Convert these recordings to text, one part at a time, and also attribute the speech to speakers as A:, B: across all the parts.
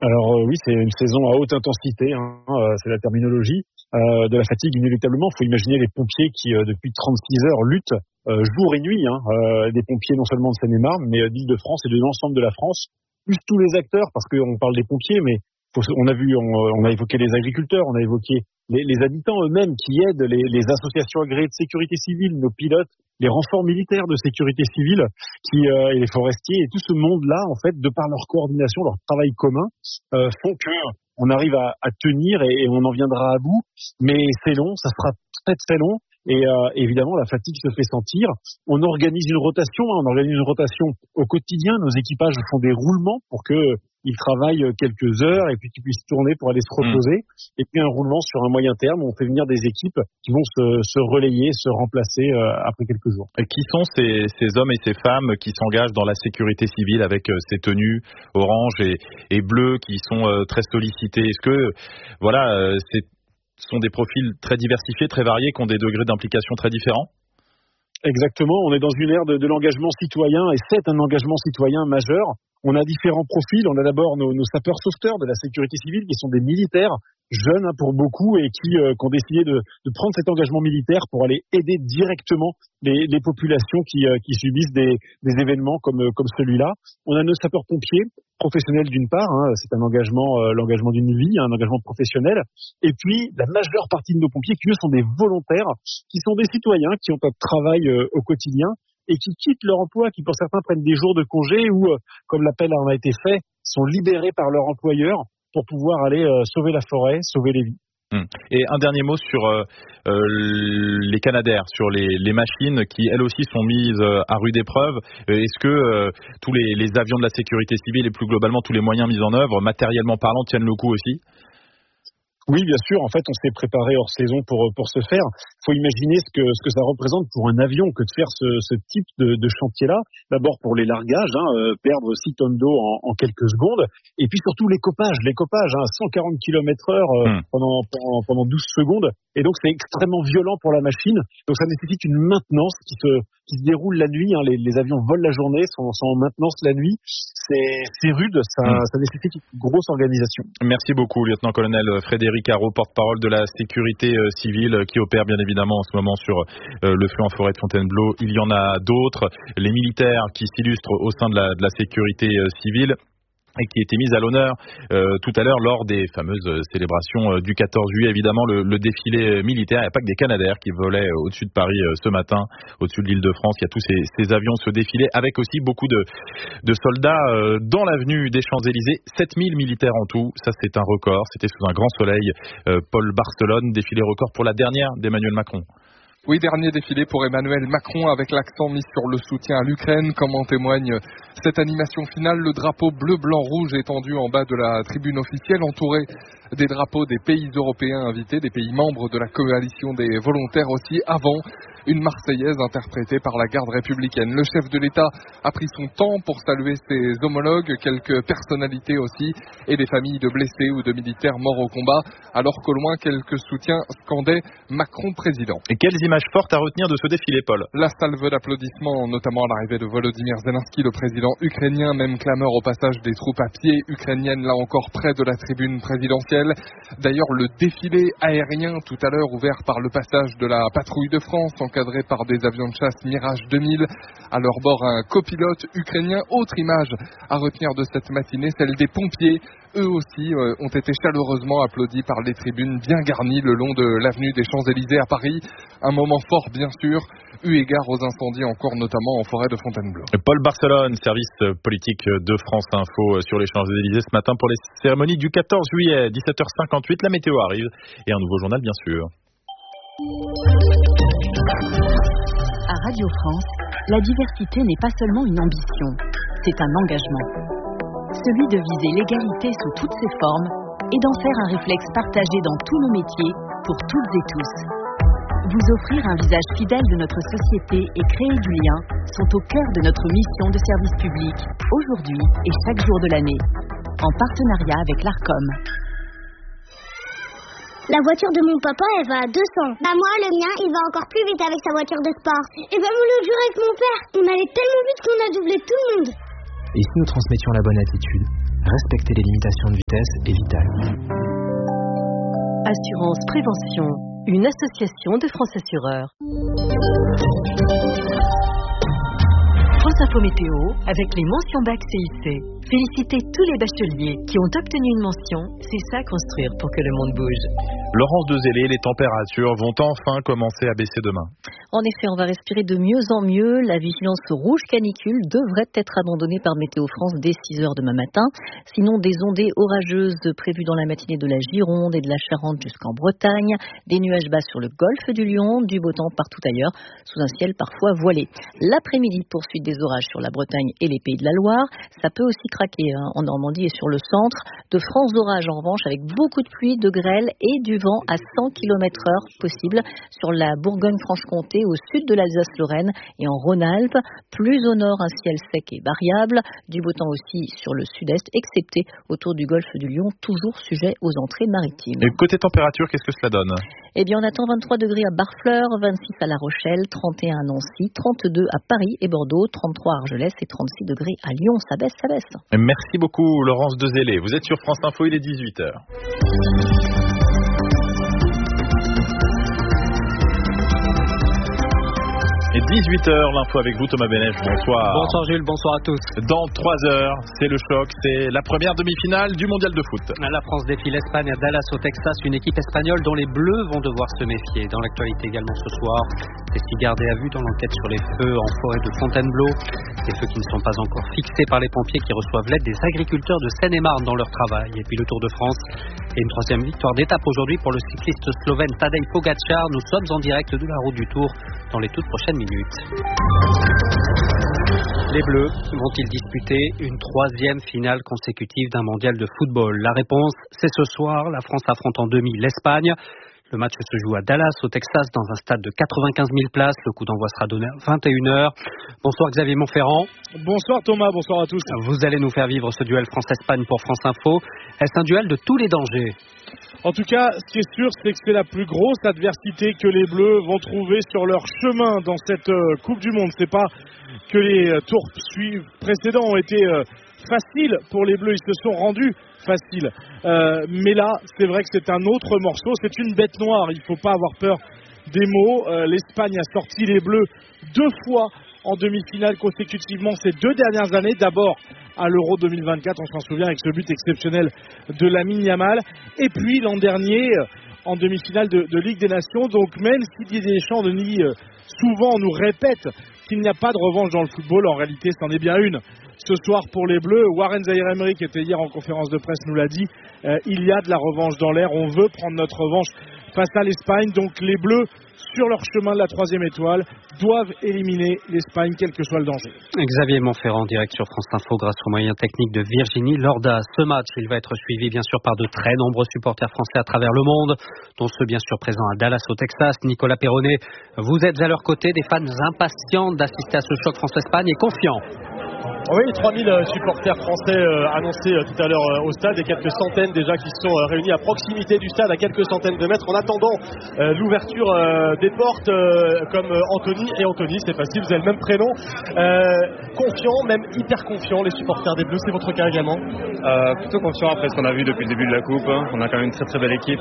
A: Alors oui, c'est une saison à haute intensité, c'est la terminologie de la fatigue inéluctablement. Il faut imaginer les pompiers qui depuis 36 heures luttent jour et nuit, des pompiers non seulement de Seine-et-Marne, mais d'Île-de-France et de l'ensemble de la France, plus tous les acteurs, parce qu'on parle des pompiers, mais on a évoqué les agriculteurs, on a évoqué les habitants eux-mêmes qui aident les associations agréées de sécurité civile, nos pilotes, les renforts militaires de sécurité civile, et les forestiers, et tout ce monde-là, en fait, de par leur coordination, leur travail commun, font que on arrive à tenir et on en viendra à bout. Mais c'est long, ça sera très très long. Et évidemment, la fatigue se fait sentir. On organise une rotation au quotidien. Nos équipages font des roulements pour que ils travaillent quelques heures et puis qu'ils puissent tourner pour aller se reposer. Et puis un roulement sur un moyen terme, on fait venir des équipes qui vont se relayer, se remplacer après quelques jours.
B: Et qui sont ces hommes et ces femmes qui s'engagent dans la sécurité civile avec ces tenues orange et bleues qui sont très sollicitées? Est-ce que ce sont des profils très diversifiés, très variés, qui ont des degrés d'implication très différents?
A: Exactement, on est dans une ère de l'engagement citoyen et c'est un engagement citoyen majeur. On a différents profils, on a d'abord nos sapeurs-sauveteurs de la sécurité civile qui sont des militaires jeunes pour beaucoup et qui ont décidé de prendre cet engagement militaire pour aller aider directement les populations qui subissent des événements comme celui-là. On a nos sapeurs-pompiers professionnels d'une part, c'est un engagement, l'engagement d'une vie, un engagement professionnel. Et puis la majeure partie de nos pompiers qui eux sont des volontaires, qui sont des citoyens, qui ont un travail au quotidien et qui quittent leur emploi, qui pour certains prennent des jours de congé ou, comme l'appel en a été fait, sont libérés par leur employeur pour pouvoir aller sauver la forêt, sauver les vies.
B: Et un dernier mot sur les Canadair, sur les machines qui elles aussi sont mises à rude épreuve. Est-ce que tous les avions de la sécurité civile et plus globalement tous les moyens mis en œuvre, matériellement parlant, tiennent le coup aussi?
A: Oui, bien sûr. En fait, on s'est préparé hors saison pour ce faire. Il faut imaginer ce que ça représente pour un avion que de faire ce type de chantier-là. D'abord pour les largages, perdre 6 tonnes d'eau en quelques secondes. Et puis surtout l'écopage, 140 km/h pendant 12 secondes. Et donc c'est extrêmement violent pour la machine. Donc ça nécessite une maintenance qui se déroule la nuit. Les avions volent la journée, sont en maintenance la nuit. C'est rude, ça nécessite une grosse organisation.
B: Merci beaucoup, lieutenant-colonel Frédéric Haro, porte-parole de la sécurité civile qui opère bien évidemment en ce moment sur le feu en forêt de Fontainebleau. Il y en a d'autres, les militaires qui s'illustrent au sein de la sécurité civile et qui était mise à l'honneur tout à l'heure lors des fameuses célébrations du 14 juillet. Évidemment, le défilé militaire, il n'y a pas que des Canadair qui volaient au-dessus de Paris ce matin, au-dessus de l'Île-de-France. Il y a tous ces avions, ce défilé, avec aussi beaucoup de soldats dans l'avenue des Champs-Élysées. 7000 militaires en tout, ça c'est un record. C'était sous un grand soleil. Paul Barcelone, défilé record pour la dernière d'Emmanuel Macron.
C: Oui, dernier défilé pour Emmanuel Macron avec l'accent mis sur le soutien à l'Ukraine, comme en témoigne cette animation finale, le drapeau bleu-blanc-rouge étendu en bas de la tribune officielle, entouré des drapeaux des pays européens invités, des pays membres de la coalition des volontaires aussi, avant une Marseillaise interprétée par la garde républicaine. Le chef de l'État a pris son temps pour saluer ses homologues, quelques personnalités aussi, et des familles de blessés ou de militaires morts au combat, alors qu'au loin, quelques soutiens scandaient Macron président.
B: Et quelles images fortes à retenir de ce défilé, Paul?
C: La salve d'applaudissements, notamment à l'arrivée de Volodymyr Zelensky, le président ukrainien, même clameur au passage des troupes à pied ukrainiennes, là encore près de la tribune présidentielle. D'ailleurs, le défilé aérien tout à l'heure, ouvert par le passage de la patrouille de France, encadré par des avions de chasse Mirage 2000, à leur bord un copilote ukrainien. Autre image à retenir de cette matinée, celle des pompiers. Eux aussi ont été chaleureusement applaudis par les tribunes bien garnies le long de l'avenue des Champs-Élysées à Paris. Un moment fort, bien sûr, eu égard aux incendies encore notamment en forêt de Fontainebleau.
B: Paul Barcelone, service politique de France Info sur les Champs-Élysées ce matin pour les cérémonies du 14 juillet, 17h58. La météo arrive et un nouveau journal, bien sûr.
D: À Radio France, la diversité n'est pas seulement une ambition, c'est un engagement. Celui de viser l'égalité sous toutes ses formes et d'en faire un réflexe partagé dans tous nos métiers, pour toutes et tous. Vous offrir un visage fidèle de notre société et créer du lien sont au cœur de notre mission de service public, aujourd'hui et chaque jour de l'année, en partenariat avec l'ARCOM.
E: La voiture de mon papa, elle va à 200. Moi, le mien, il va encore plus vite avec sa voiture de sport. Moi, l'autre jour avec mon père, on allait tellement vite qu'on a doublé tout le monde.
F: Et si nous transmettions la bonne attitude, respecter les limitations de vitesse est vital.
D: Assurance Prévention, une association de France Assureurs. France Info Météo avec les mentions bac CIC. Félicitez tous les bacheliers qui ont obtenu une mention. C'est ça construire pour que le monde bouge.
B: Laurence Dezellé, les températures vont enfin commencer à baisser demain.
G: En effet, on va respirer de mieux en mieux. La vigilance rouge canicule devrait être abandonnée par Météo France dès 6h demain matin. Sinon, des ondées orageuses prévues dans la matinée de la Gironde et de la Charente jusqu'en Bretagne. Des nuages bas sur le golfe du Lion, du beau temps partout ailleurs, sous un ciel parfois voilé. L'après-midi, poursuite des orages sur la Bretagne et les Pays de la Loire. Ça peut aussi craquer en Normandie et sur le centre. De francs orages en revanche avec beaucoup de pluie, de grêle et du vent à 100 km/h possible sur la Bourgogne-Franche-Comté, au sud de l'Alsace-Lorraine et en Rhône-Alpes. Plus au nord, un ciel sec et variable. Du beau temps aussi sur le sud-est, excepté autour du golfe du Lion, toujours sujet aux entrées maritimes.
B: Et côté température, qu'est-ce que cela donne ?
G: Eh bien, on attend 23 degrés à Barfleur, 26 à La Rochelle, 31 à Nancy, 32 à Paris et Bordeaux, 33 à Argelès et 36 degrés à Lyon. Ça baisse, ça baisse.
B: Merci beaucoup, Laurence Dezellé. Vous êtes sur France Info, il est 18h. Et 18h, l'info avec vous, Thomas Benech. Bonsoir.
H: Bonsoir Jules, bonsoir à tous.
B: Dans 3 heures, c'est le choc, c'est la première demi-finale du mondial de foot.
H: La France défie l'Espagne à Dallas au Texas, une équipe espagnole dont les Bleus vont devoir se méfier. Dans l'actualité également ce soir, des filles gardées à vue dans l'enquête sur les feux en forêt de Fontainebleau. Des feux qui ne sont pas encore fixés par les pompiers qui reçoivent l'aide des agriculteurs de Seine-et-Marne dans leur travail. Et puis le Tour de France et une 3e victoire d'étape aujourd'hui pour le cycliste slovène Tadej Pogačar. Nous sommes en direct de la route du Tour dans les toutes prochaines minutes. Les Bleus vont-ils disputer une 3e finale consécutive d'un mondial de football ? La réponse, c'est ce soir. La France affronte en demi l'Espagne. Le match se joue à Dallas, au Texas, dans un stade de 95 000 places. Le coup d'envoi sera donné à 21h. Bonsoir Xavier Montferrand.
A: Bonsoir Thomas, bonsoir à tous.
H: Vous allez nous faire vivre ce duel France-Espagne pour France Info. Est-ce un duel de tous les dangers ?
A: En tout cas, ce qui est sûr, c'est que c'est la plus grosse adversité que les Bleus vont trouver sur leur chemin dans cette Coupe du Monde. C'est pas que les tours précédents ont été faciles pour les Bleus, ils se sont rendus faciles. Mais là, c'est vrai que c'est un autre morceau, c'est une bête noire, il ne faut pas avoir peur des mots. L'Espagne a sorti les Bleus 2 fois en demi-finale consécutivement ces 2 dernières années. D'abord à l'Euro 2024, on s'en souvient avec ce but exceptionnel de Lamine Yamal. Et puis l'an dernier, en demi-finale de Ligue des Nations. Donc même si Didier Deschamps souvent nous répète qu'il n'y a pas de revanche dans le football, en réalité c'en est bien une. Ce soir pour les Bleus, Warren Zaïre-Emery qui était hier en conférence de presse nous l'a dit, il y a de la revanche dans l'air, on veut prendre notre revanche face à l'Espagne. Donc les Bleus, sur leur chemin de la 3e étoile, doivent éliminer l'Espagne, quel que soit le danger.
H: Xavier Montferrand, direct sur France Info grâce aux moyens techniques de Virginie Lorda. Ce match, il va être suivi bien sûr par de très nombreux supporters français à travers le monde, dont ceux bien sûr présents à Dallas au Texas. Nicolas Perronnet, vous êtes à leur côté, des fans impatients d'assister à ce choc France-Espagne et confiants.
I: Oui, 3000 supporters français annoncés tout à l'heure au stade et quelques centaines déjà qui sont réunis à proximité du stade à quelques centaines de mètres en attendant l'ouverture des portes comme Anthony. Et Anthony, c'est facile, vous avez le même prénom. Confiant, même hyper confiant, les supporters des Bleus, c'est votre cas également?
J: Plutôt confiant après ce qu'on a vu depuis le début de la Coupe. On a quand même une très très belle équipe.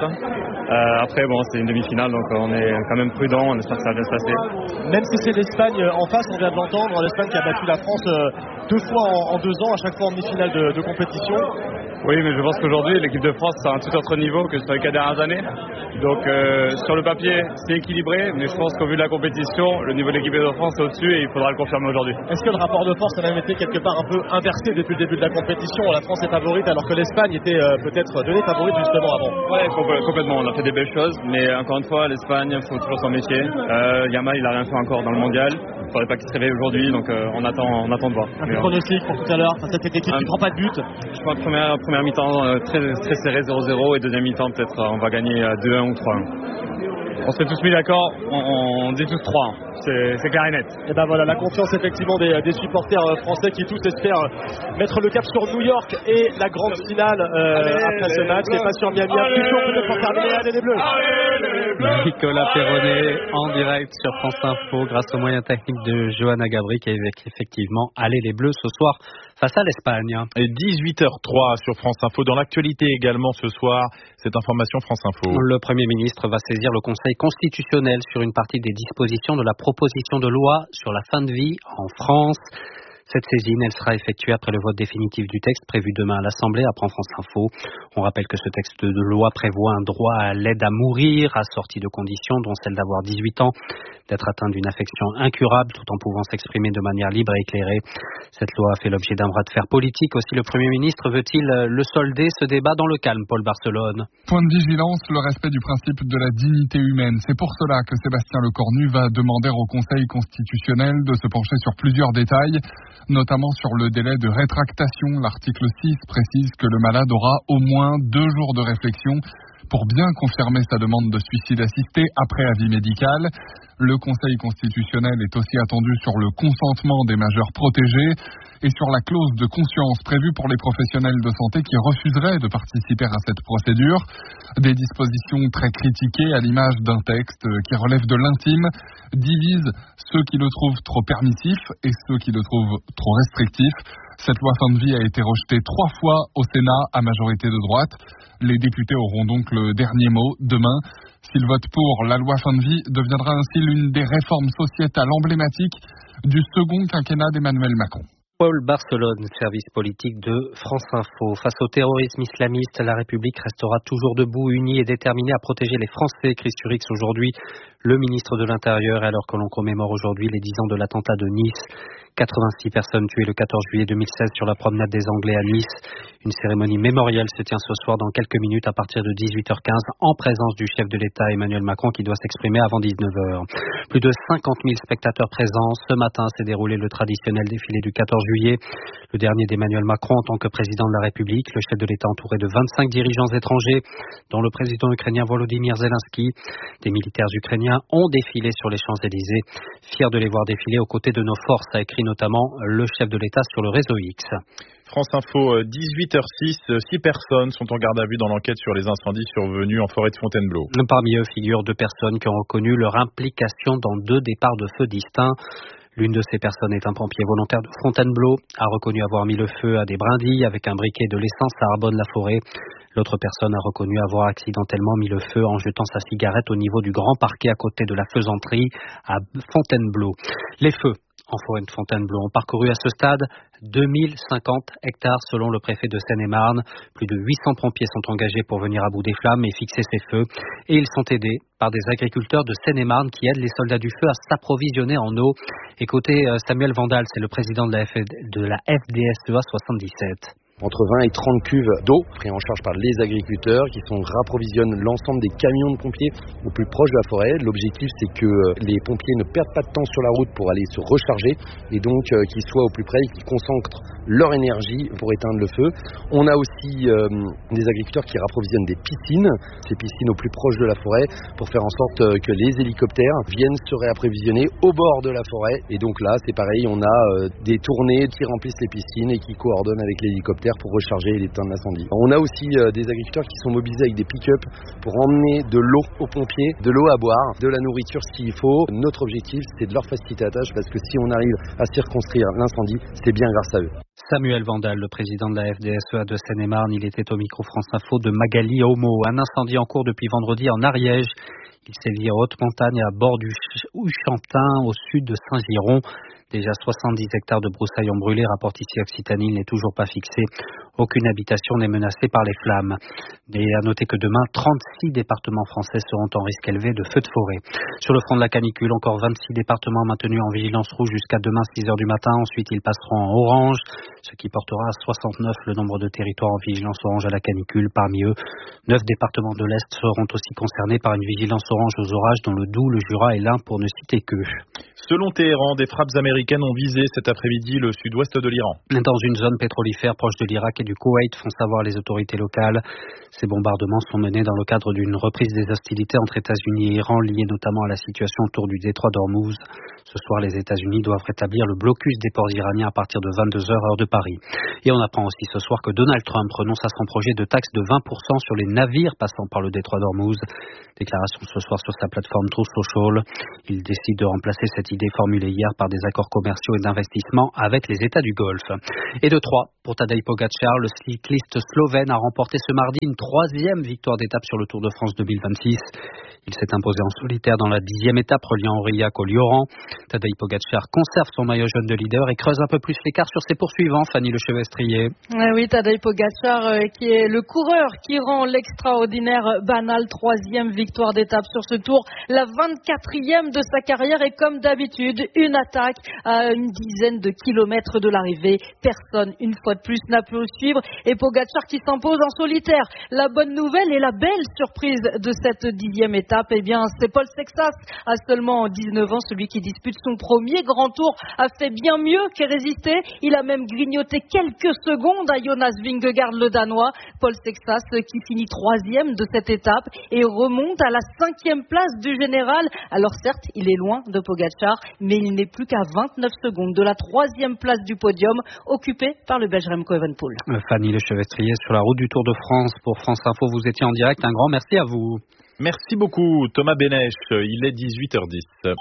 J: Après, bon, c'est une demi-finale, donc on est quand même prudent, on espère que ça va bien se passer.
I: Même si c'est l'Espagne en face, on vient de l'entendre, l'Espagne qui a battu la France 2 fois en 2 ans, à chaque fois en demi-finale de compétition.
J: Oui, mais je pense qu'aujourd'hui, l'équipe de France a un tout autre niveau que sur les 4 dernières années. Donc, sur le papier, c'est équilibré, mais je pense qu'au vu de la compétition, le niveau de l'équipe de France est au-dessus et il faudra le confirmer aujourd'hui.
I: Est-ce que le rapport de force a même été quelque part un peu inversé depuis le début de la compétition? La France est favorite alors que l'Espagne était peut-être donnée favorite justement avant.
J: Ouais, complètement. On a fait des belles choses, mais encore une fois, l'Espagne, il faut toujours s'en méfier. Yamal, il a rien fait encore dans le mondial. Il ne faudrait pas qu'il se réveille aujourd'hui, donc on attend de voir.
I: Un pronostic pour tout à l'heure, cette équipe qui ne prend pas de but.
J: Je pense première mi-temps très serré 0-0 et deuxième mi-temps peut-être on va gagner 2-1 ou 3-1. On s'est tous mis d'accord, on dit tous 3, c'est clair et net.
I: Et ben voilà, la confiance effectivement des supporters français qui tous espèrent mettre le cap sur New York et la grande finale après ce match. Et pas sur Miami, toujours peut-être pour terminer. Allez les Bleus.
H: Nicolas Perronnet en direct sur France Info grâce aux moyens techniques de Johanna Gabri qui est effectivement allez les Bleus ce soir face à l'Espagne.
B: Et 18h03 sur France Info. Dans l'actualité également ce soir, cette information France Info.
H: Le Premier ministre va saisir le Conseil constitutionnel sur une partie des dispositions de la proposition de loi sur la fin de vie en France. Cette saisine, elle sera effectuée après le vote définitif du texte prévu demain à l'Assemblée, apprend France Info. On rappelle que ce texte de loi prévoit un droit à l'aide à mourir, assorti de conditions, dont celle d'avoir 18 ans, d'être atteint d'une affection incurable, tout en pouvant s'exprimer de manière libre et éclairée. Cette loi a fait l'objet d'un bras de fer politique. Aussi, le Premier ministre veut-il le solder, ce débat dans le calme, Paul Barcelone.
C: Point de vigilance, le respect du principe de la dignité humaine. C'est pour cela que Sébastien Lecornu va demander au Conseil constitutionnel de se pencher sur plusieurs détails, notamment sur le délai de rétractation. L'article 6 précise que le malade aura au moins 2 jours de réflexion pour bien confirmer sa demande de suicide assisté après avis médical. Le Conseil constitutionnel est aussi attendu sur le consentement des majeurs protégés et sur la clause de conscience prévue pour les professionnels de santé qui refuseraient de participer à cette procédure. Des dispositions très critiquées à l'image d'un texte qui relève de l'intime, divisent ceux qui le trouvent trop permissif et ceux qui le trouvent trop restrictif. Cette loi fin de vie a été rejetée 3 fois au Sénat à majorité de droite. Les députés auront donc le dernier mot demain. S'ils votent pour, la loi fin de vie deviendra ainsi l'une des réformes sociétales emblématiques du second quinquennat d'Emmanuel Macron.
H: Paul Barcelone, service politique de France Info. Face au terrorisme islamiste, la République restera toujours debout, unie et déterminée à protéger les Français. Chris Turix, aujourd'hui, le ministre de l'Intérieur, alors que l'on commémore aujourd'hui les 10 ans de l'attentat de Nice. 86 personnes tuées le 14 juillet 2016 sur la promenade des Anglais à Nice. Une cérémonie mémorielle se tient ce soir dans quelques minutes à partir de 18h15 en présence du chef de l'État Emmanuel Macron qui doit s'exprimer avant 19h. Plus de 50 000 spectateurs présents. Ce matin s'est déroulé le traditionnel défilé du 14 juillet. Le dernier d'Emmanuel Macron en tant que président de la République. Le chef de l'État entouré de 25 dirigeants étrangers, dont le président ukrainien Volodymyr Zelensky. Des militaires ukrainiens ont défilé sur les Champs-Élysées. Fiers de les voir défiler aux côtés de nos forces, a écrit notamment le chef de l'État sur le réseau X.
B: France Info, 18h06, 6 personnes sont en garde à vue dans l'enquête sur les incendies survenus en forêt de Fontainebleau.
H: Parmi eux figurent 2 personnes qui ont reconnu leur implication dans 2 départs de feu distincts. L'une de ces personnes est un pompier volontaire de Fontainebleau, a reconnu avoir mis le feu à des brindilles avec un briquet de l'essence à Arbonne-la-Forêt. L'autre personne a reconnu avoir accidentellement mis le feu en jetant sa cigarette au niveau du grand parquet à côté de la faisanderie à Fontainebleau. Les feux en forêt de Fontainebleau ont parcouru à ce stade 2050 hectares selon le préfet de Seine-et-Marne. Plus de 800 pompiers sont engagés pour venir à bout des flammes et fixer ces feux. Et ils sont aidés par des agriculteurs de Seine-et-Marne qui aident les soldats du feu à s'approvisionner en eau. Écoutez Samuel Vandal, c'est le président de la FDSEA 77.
K: Entre 20 et 30 cuves d'eau pris en charge par les agriculteurs qui rapprovisionnent l'ensemble des camions de pompiers au plus proche de la forêt. L'objectif, c'est que les pompiers ne perdent pas de temps sur la route pour aller se recharger et donc qu'ils soient au plus près et qu'ils concentrent leur énergie pour éteindre le feu. On a aussi des agriculteurs qui rapprovisionnent des piscines, ces piscines au plus proche de la forêt, pour faire en sorte que les hélicoptères viennent se réapprovisionner au bord de la forêt. Et donc là, c'est pareil, on a des tournées qui remplissent les piscines et qui coordonnent avec l'hélicoptère pour recharger et éteindre l'incendie. On a aussi des agriculteurs qui sont mobilisés avec des pick-up pour emmener de l'eau aux pompiers, de l'eau à boire, de la nourriture s'il faut. Notre objectif, c'est de leur faciliter la tâche parce que si on arrive à circonscrire l'incendie, c'est bien grâce à eux.
H: Samuel Vandal, le président de la FDSEA de Seine-et-Marne, il était au micro France Info de Magali Homo. Un incendie en cours depuis vendredi en Ariège. Il sévit à haute montagne à bord du Ouchantin, au sud de Saint-Giron. Déjà 70 hectares de broussailles ont brûlé, rapporte ici Occitanie, il n'est toujours pas fixé. Aucune habitation n'est menacée par les flammes. Et à noter que demain, 36 départements français seront en risque élevé de feux de forêt. Sur le front de la canicule, encore 26 départements maintenus en vigilance rouge jusqu'à demain 6h du matin. Ensuite, ils passeront en orange, ce qui portera à 69 le nombre de territoires en vigilance orange à la canicule. Parmi eux, 9 départements de l'Est seront aussi concernés par une vigilance orange aux orages, dont le Doubs, le Jura et l'Ain, pour ne citer qu'eux.
B: Selon Téhéran, des frappes américaines ont visé cet après-midi le sud-ouest de l'Iran.
H: Dans une zone pétrolifère proche de l'Irak et du Koweït, font savoir les autorités locales. Ces bombardements sont menés dans le cadre d'une reprise des hostilités entre États-Unis et Iran, liées notamment à la situation autour du détroit d'Ormuz. Ce soir, les États-Unis doivent rétablir le blocus des ports iraniens à partir de 22h heure de Paris. Et on apprend aussi ce soir que Donald Trump renonce à son projet de taxe de 20% sur les navires passant par le détroit d'Ormuz. Déclaration ce soir sur sa plateforme Truth Social. Il décide de remplacer cette idée formulée hier par des accords commerciaux et d'investissement avec les États du Golfe. Et de 3, pour Tadej Pogačar, le cycliste slovène a remporté ce mardi une 3e victoire d'étape sur le Tour de France 2026. Il s'est imposé en solitaire dans la 10e étape reliant Aurillac au Lioran. Tadej Pogačar conserve son maillot jaune de leader et creuse un peu plus l'écart sur ses poursuivants. Fanny Lechevestrier.
L: Oui, Tadej Pogačar qui est le coureur qui rend l'extraordinaire banal. 3e victoire d'étape sur ce Tour, la 24e de sa carrière et comme d'habitude, une attaque à une dizaine de kilomètres de l'arrivée. Personne, une fois de plus, n'a pu le suivre et Pogačar qui s'impose en solitaire. La bonne nouvelle et la belle surprise de cette 10e étape, eh bien, c'est Paul Sexas, à seulement 19 ans, celui qui dispute son premier grand tour, a fait bien mieux que résister. Il a même grignoté quelques secondes à Jonas Vingegaard, le Danois. Paul Sexas qui finit 3e de cette étape et remonte à la 5e place du général. Alors certes, il est loin de Pogačar, mais il n'est plus qu'à 29 secondes de la 3e place du podium, occupée par le Belge Remco Evenepoel.
H: Fanny Lechevestrier sur la route du Tour de France pour France Info. Vous étiez en direct. Un grand merci à vous.
B: Merci beaucoup Thomas Benech. Il est 18h10.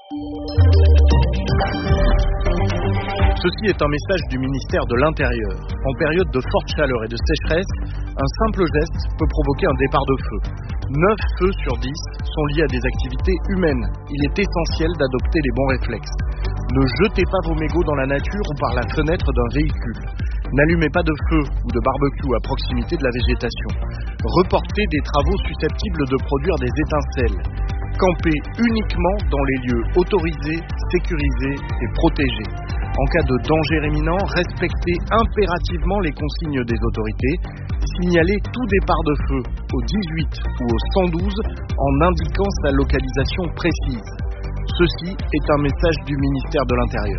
M: Ceci est un message du ministère de l'Intérieur. En période de forte chaleur et de sécheresse, un simple geste peut provoquer un départ de feu. 9 feux sur 10 sont liés à des activités humaines. Il est essentiel d'adopter les bons réflexes. Ne jetez pas vos mégots dans la nature ou par la fenêtre d'un véhicule. N'allumez pas de feu ou de barbecue à proximité de la végétation. Reportez des travaux susceptibles de produire des étincelles. Campez uniquement dans les lieux autorisés, sécurisés et protégés. En cas de danger imminent, respectez impérativement les consignes des autorités. Signalez tout départ de feu au 18 ou au 112 en indiquant sa localisation précise. Ceci est un message du ministère de l'Intérieur.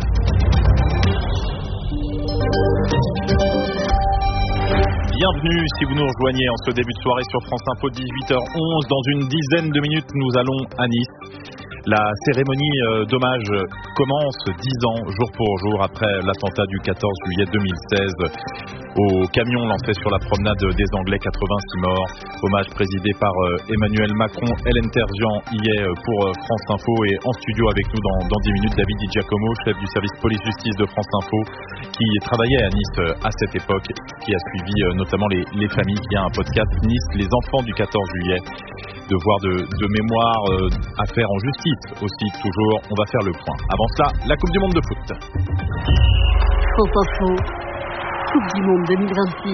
B: Bienvenue si vous nous rejoignez en ce début de soirée sur France Info, 18h11. Dans une dizaine de minutes, nous allons à Nice. La cérémonie d'hommage commence 10 ans, jour pour jour, après l'attentat du 14 juillet 2016 au camion lancé sur la promenade des Anglais, 86 morts. Hommage présidé par Emmanuel Macron. Hélène Terzian y est pour France Info et en studio avec nous dans 10 minutes, David Di Giacomo, chef du service police-justice de France Info, qui travaillait à Nice à cette époque, qui a suivi notamment les familles, qui a un podcast Nice, les enfants du 14 juillet. Devoir de mémoire à faire en justice aussi, toujours. On va faire le point. Avant cela, la Coupe du Monde de foot.
D: France Info, Coupe du Monde 2026.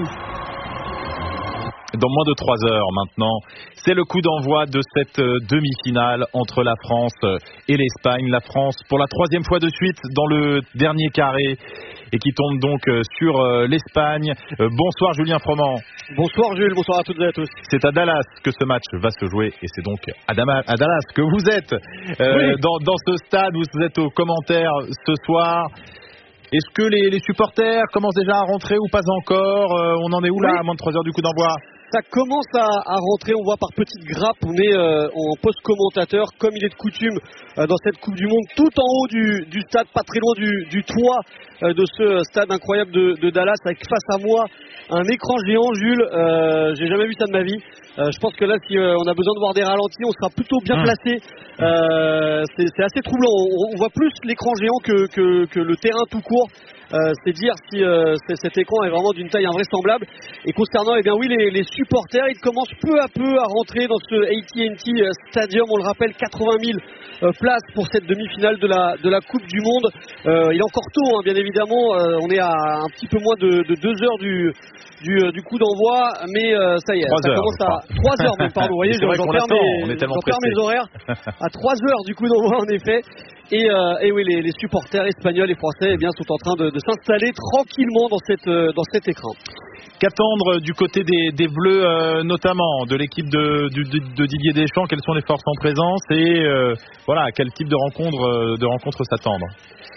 B: Dans moins de 3 heures maintenant, c'est le coup d'envoi de cette demi-finale entre la France et l'Espagne. La France pour la 3e fois de suite dans le dernier carré et qui tombe donc sur l'Espagne. Bonsoir Julien Froment.
I: Bonsoir Jules, bonsoir à toutes et à tous.
B: C'est à Dallas que ce match va se jouer et c'est donc à Dallas que vous êtes oui. dans ce stade. Vous êtes aux commentaires ce soir. Est-ce que les supporters commencent déjà à rentrer ou pas encore? On en est où là, à moins de 3 heures du coup d'envoi?
I: Ça commence à rentrer, on voit par petites grappes, on est en post-commentateur comme il est de coutume dans cette Coupe du Monde, tout en haut du stade, pas très loin du toit de ce stade incroyable de Dallas, avec face à moi un écran géant, Jules, j'ai jamais vu ça de ma vie. Je pense que là, si on a besoin de voir des ralentis, on sera plutôt bien placé. C'est assez troublant, on voit plus l'écran géant que le terrain tout court. C'est dire si cet écran est vraiment d'une taille invraisemblable. Et concernant, eh bien oui, les supporters, ils commencent peu à peu à rentrer dans ce AT&T Stadium. On le rappelle, 80 000 places pour cette demi-finale de la Coupe du Monde. Il est encore tôt, hein, bien évidemment. On est à un petit peu moins de 2 heures du coup d'envoi, mais ça y est, ça commence à 3 heures même, pardon. Vous voyez, j'en perds mes horaires. À 3 heures du coup d'envoi, en effet. Et oui, les supporters espagnols et français eh bien, sont en train de s'installer tranquillement dans cet écran.
B: Qu'attendre du côté des Bleus, notamment de l'équipe de Didier Deschamps? Quelles sont les forces en présence et voilà, quel type de rencontre s'attendre?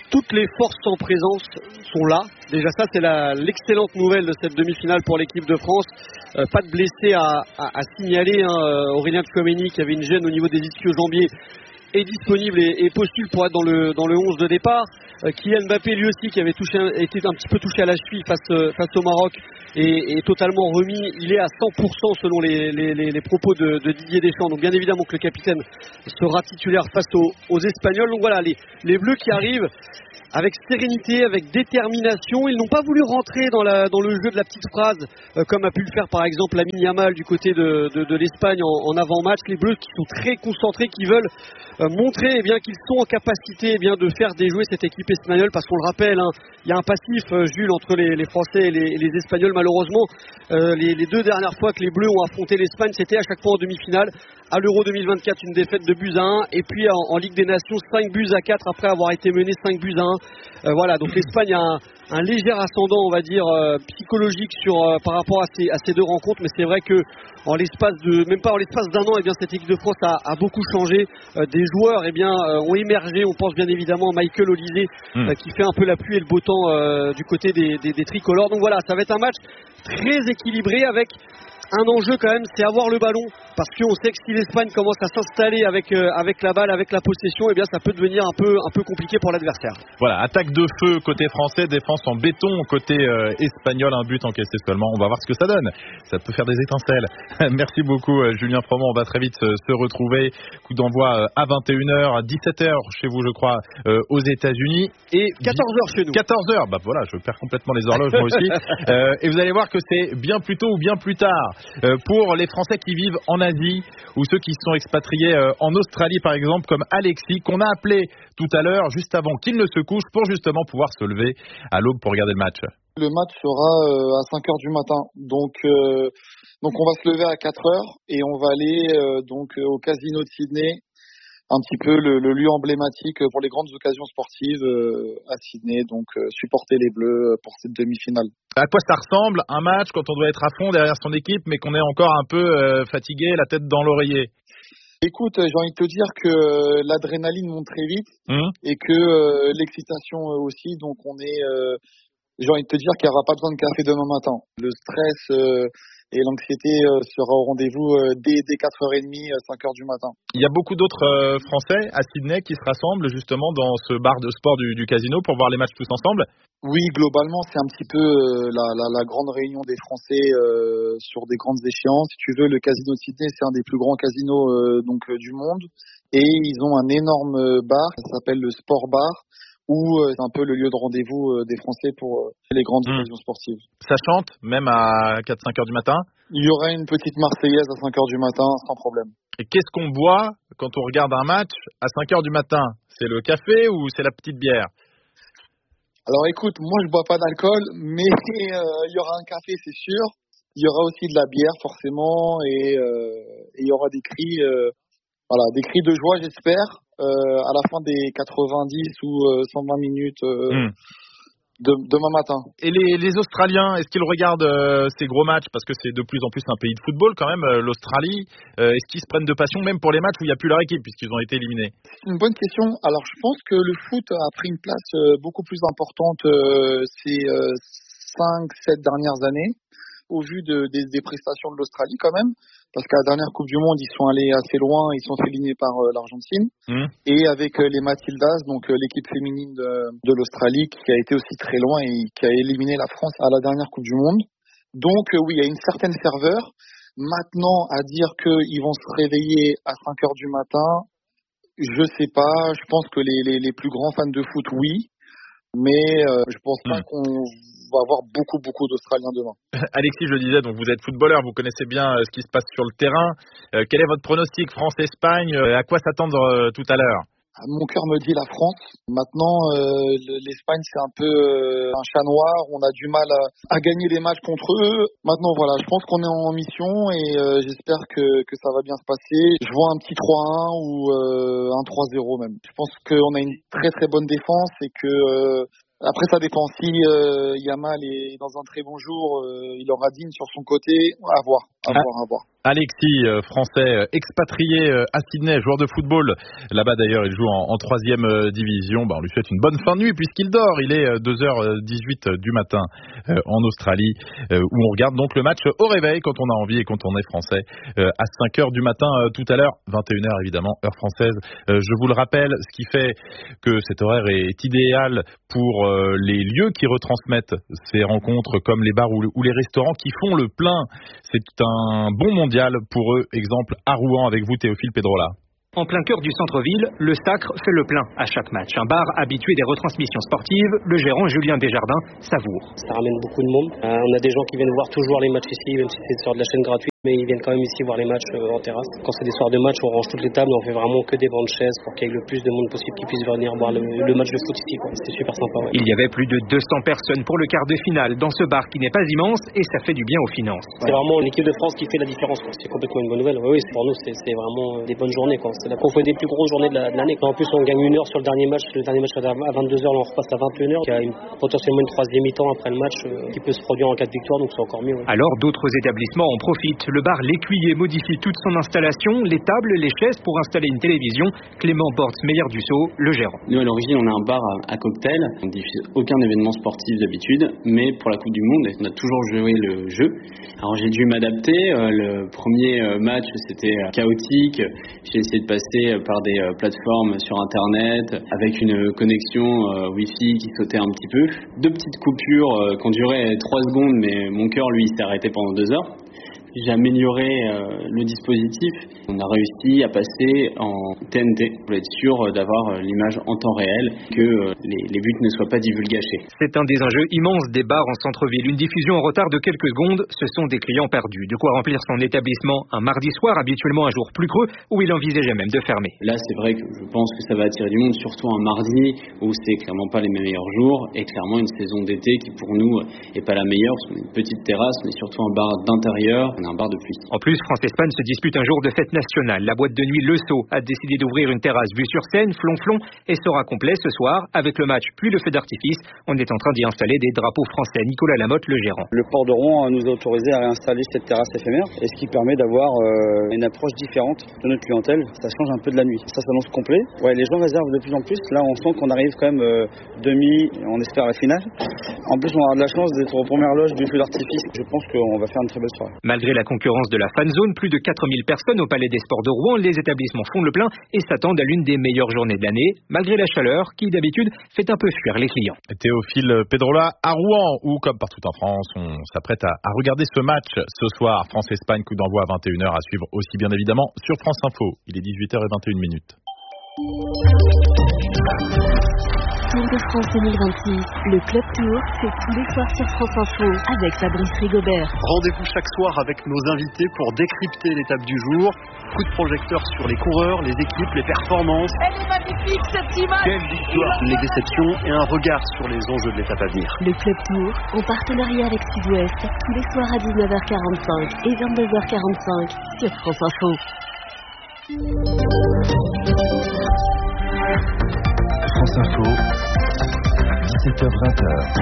N: toutes les forces en présence sont là. Déjà ça, c'est l'excellente nouvelle de cette demi-finale pour l'équipe de France. Pas de blessés à signaler. Aurélien Tchouaméni, qui avait une gêne au niveau des ischio-jambiers, est disponible et postule pour être dans le 11 de départ. Kylian Mbappé, lui aussi, qui avait été un petit peu touché à la cheville face au Maroc, est totalement remis. Il est à 100% selon les propos de Didier Deschamps. Donc bien évidemment que le capitaine sera titulaire face aux Espagnols. Donc voilà, les Bleus qui arrivent avec sérénité, avec détermination. Ils n'ont pas voulu rentrer dans le jeu de la petite phrase, comme a pu le faire par exemple Lamine Yamal du côté de l'Espagne en avant-match. Les Bleus qui sont très concentrés, qui veulent montrer qu'ils sont en capacité de faire déjouer cette équipe espagnole, parce qu'on le rappelle, il y a un passif, Jules, entre les Français et les Espagnols. Malheureusement, les deux dernières fois que les Bleus ont affronté l'Espagne, c'était à chaque fois en demi-finale. À l'Euro 2024, une défaite de buts à 1, et puis en Ligue des Nations, 5 buts à 4 après avoir été mené 5 buts à 1. Voilà, donc l'Espagne a un léger ascendant, on va dire, psychologique par rapport à ces deux rencontres, mais c'est vrai que même pas en l'espace d'un an, cette équipe de France a beaucoup changé. Des joueurs ont émergé. On pense bien évidemment à Michael Olise, qui fait un peu la pluie et le beau temps du côté des tricolores. Donc voilà, ça va être un match très équilibré avec un enjeu quand même, c'est avoir le ballon, parce qu'on sait que si l'Espagne commence à s'installer avec la balle, avec la possession, ça peut devenir un peu compliqué pour l'adversaire.
B: Voilà, attaque de feu côté français, défense en béton côté espagnol, un but encaissé seulement. On va voir ce que ça donne. Ça peut faire des étincelles. Merci beaucoup Julien Froment, on va très vite se retrouver. Coup d'envoi à 21h, 17h chez vous je crois, aux États-Unis, et
N: 14h chez nous.
B: 14h, voilà, je perds complètement les horloges moi aussi. Et vous allez voir que c'est bien plus tôt ou bien plus tard. Pour les Français qui vivent en Asie ou ceux qui sont expatriés en Australie par exemple, comme Alexis, qu'on a appelé tout à l'heure juste avant qu'il ne se couche pour justement pouvoir se lever à l'aube pour regarder le match.
O: Le match sera à 5h du matin, donc on va se lever à 4h et on va aller au casino de Sydney, un petit peu le lieu emblématique pour les grandes occasions sportives à Sydney, donc supporter les Bleus pour cette demi-finale.
B: À quoi ça ressemble un match quand on doit être à fond derrière son équipe mais qu'on est encore un peu fatigué, la tête dans l'oreiller?
O: Écoute, j'ai envie de te dire que l'adrénaline monte très vite et que l'excitation aussi, donc j'ai envie de te dire qu'il n'y aura pas besoin de café demain matin. Le stress et l'anxiété sera au rendez-vous dès 4h30, 5h du matin.
B: Il y a beaucoup d'autres Français à Sydney qui se rassemblent justement dans ce bar de sport du casino pour voir les matchs tous ensemble.
O: Oui, globalement, c'est un petit peu la grande réunion des Français sur des grandes échéances. Si tu veux, le casino de Sydney, c'est un des plus grands casinos du monde. Et ils ont un énorme bar, ça s'appelle le Sport Bar, où c'est un peu le lieu de rendez-vous des Français pour les grandes occasions sportives.
B: Ça chante, même à 4-5 heures du matin?
O: Il y aurait une petite Marseillaise à 5 heures du matin, sans problème.
B: Et qu'est-ce qu'on boit quand on regarde un match à 5 heures du matin? C'est le café ou c'est la petite bière?
O: Alors écoute, moi je bois pas d'alcool, mais il y aura un café, c'est sûr. Il y aura aussi de la bière, forcément, et il y aura des cris, des cris de joie, j'espère, à la fin des 90 ou 120 minutes demain matin.
B: Et les Australiens, est-ce qu'ils regardent ces gros matchs, parce que c'est de plus en plus un pays de football quand même, l'Australie, est-ce qu'ils se prennent de passion même pour les matchs où il n'y a plus leur équipe puisqu'ils ont été éliminés? C'est
O: une bonne question. Alors je pense que le foot a pris une place beaucoup plus importante ces 5-7 dernières années, au vu des prestations de l'Australie quand même, parce qu'à la dernière Coupe du Monde, ils sont allés assez loin, ils sont fait éliminer par l'Argentine, et avec les Matildas, donc l'équipe féminine de l'Australie, qui a été aussi très loin et qui a éliminé la France à la dernière Coupe du Monde. Donc oui, il y a une certaine ferveur. Maintenant, à dire qu'ils vont se réveiller à 5 heures du matin, je sais pas, je pense que les plus grands fans de foot, oui, mais je pense pas qu'on va avoir beaucoup d'Australiens demain.
B: Alexis, je le disais, donc vous êtes footballeur, vous connaissez bien ce qui se passe sur le terrain. Quel est votre pronostic France-Espagne? À quoi s'attendre tout à l'heure?
O: Mon cœur me dit la France. Maintenant, l'Espagne, c'est un peu un chat noir. On a du mal à gagner les matchs contre eux. Maintenant, voilà, je pense qu'on est en mission et j'espère que ça va bien se passer. Je vois un petit 3-1 ou un 3-0 même. Je pense qu'on a une très très bonne défense et que... Après, ça dépend. Si Yamal est dans un très bon jour, il aura Digne sur son côté. À voir.
B: Alexis, français expatrié à Sydney, joueur de football. Là-bas d'ailleurs, il joue en 3e division. On lui souhaite une bonne fin de nuit puisqu'il dort. Il est 2h18 du matin en Australie où on regarde donc le match au réveil quand on a envie et quand on est français à 5h du matin tout à l'heure, 21h évidemment, heure française. Je vous le rappelle, ce qui fait que cet horaire est idéal pour les lieux qui retransmettent ces rencontres comme les bars ou les restaurants qui font le plein. C'est un bon mondial pour eux. Exemple à Rouen avec vous Théophile Pedrola.
P: En plein cœur du centre-ville, le Sacre fait le plein à chaque match. Un bar habitué des retransmissions sportives, le gérant Julien Desjardins savoure.
Q: Ça ramène beaucoup de monde. On a des gens qui viennent voir toujours les matchs ici, même si c'est sur de la chaîne gratuite, mais ils viennent quand même ici voir les matchs en terrasse. Quand c'est des soirs de match, on range toutes les tables, on fait vraiment que des bancs de chaises pour qu'il y ait le plus de monde possible qui puisse venir voir le match de foot ici. C'est super sympa. Ouais.
P: Il y avait plus de 200 personnes pour le quart de finale dans ce bar qui n'est pas immense et ça fait du bien aux finances.
Q: C'est vraiment l'équipe de France qui fait la différence. C'est complètement une bonne nouvelle. Oui, pour nous, c'est vraiment des bonnes journées. C'est la confondue des plus grosses journées de l'année. En plus, on gagne 1 heure sur le dernier match. Le dernier match à 22h, là, on repasse à 21h. Il y a potentiellement une 3e mi-temps après le match qui peut se produire en cas de victoire, donc c'est encore mieux. Ouais.
P: Alors, d'autres établissements en profitent. Le bar L'Écuyer modifie toute son installation, les tables, les chaises pour installer une télévision. Clément Bortz-Meyer-Dussault, le gérant.
R: Nous, à l'origine, on a un bar à cocktail. On ne diffuse aucun événement sportif d'habitude, mais pour la Coupe du Monde, on a toujours joué le jeu. Alors, j'ai dû m'adapter. Le premier match, c'était chaotique. J'ai essayé de passer par des plateformes sur Internet avec une connexion Wi-Fi qui sautait un petit peu. 2 petites coupures qui ont duré 3 secondes, mais mon cœur, lui, s'est arrêté pendant 2 heures. J'ai amélioré le dispositif. On a réussi à passer en TNT pour être sûr d'avoir l'image en temps réel, que les buts ne soient pas divulgachés.
P: C'est un des enjeux immenses des bars en centre-ville. Une diffusion en retard de quelques secondes, ce sont des clients perdus. De quoi remplir son établissement un mardi soir, habituellement un jour plus creux, où il envisageait même de fermer.
R: Là, c'est vrai que je pense que ça va attirer du monde, surtout un mardi, où c'est clairement pas les meilleurs jours, et clairement une saison d'été qui pour nous est pas la meilleure, parce qu'on a une petite terrasse, mais surtout un bar d'intérieur. Un bar de pluie.
P: En plus, France-Espagne se dispute un jour de fête nationale. La boîte de nuit Le Sceau a décidé d'ouvrir une terrasse vue sur Seine, flonflon, et sera complet ce soir avec le match puis le feu d'artifice. On est en train d'y installer des drapeaux français. Nicolas Lamotte, le gérant.
S: Le port de Rouen nous a autorisé à réinstaller cette terrasse éphémère, et ce qui permet d'avoir une approche différente de notre clientèle. Ça change un peu de la nuit. Ça s'annonce complet. Ouais, les gens réservent de plus en plus. Là, on sent qu'on arrive quand même demi, on espère la finale. En plus, on aura de la chance d'être aux premières loges du feu d'artifice. Je pense qu'on va faire une très belle soirée.
P: Malgré la concurrence de la fan zone, plus de 4000 personnes au Palais des Sports de Rouen, les établissements font le plein et s'attendent à l'une des meilleures journées de l'année, malgré la chaleur qui d'habitude fait un peu fuir les clients.
B: Théophile Pedrola à Rouen, où comme partout en France, on s'apprête à regarder ce match ce soir. France-Espagne, coup d'envoi à 21h, à suivre aussi bien évidemment sur France Info. Il est 18h21.
D: Tour de France 2026, le Club Tour, c'est tous les soirs sur France Info avec Fabrice Rigobert.
I: Rendez-vous chaque soir avec nos invités pour décrypter l'étape du jour. Coup de projecteur sur les coureurs, les équipes, les performances.
T: Elle est magnifique cette image.
I: Quelle victoire, les déceptions et un regard sur les enjeux de l'étape à venir.
D: Le Club Tour, en partenariat avec Sud-Ouest, tous les soirs à 19h45 et 22h45 sur France Info.
F: France Info, 17h-20h.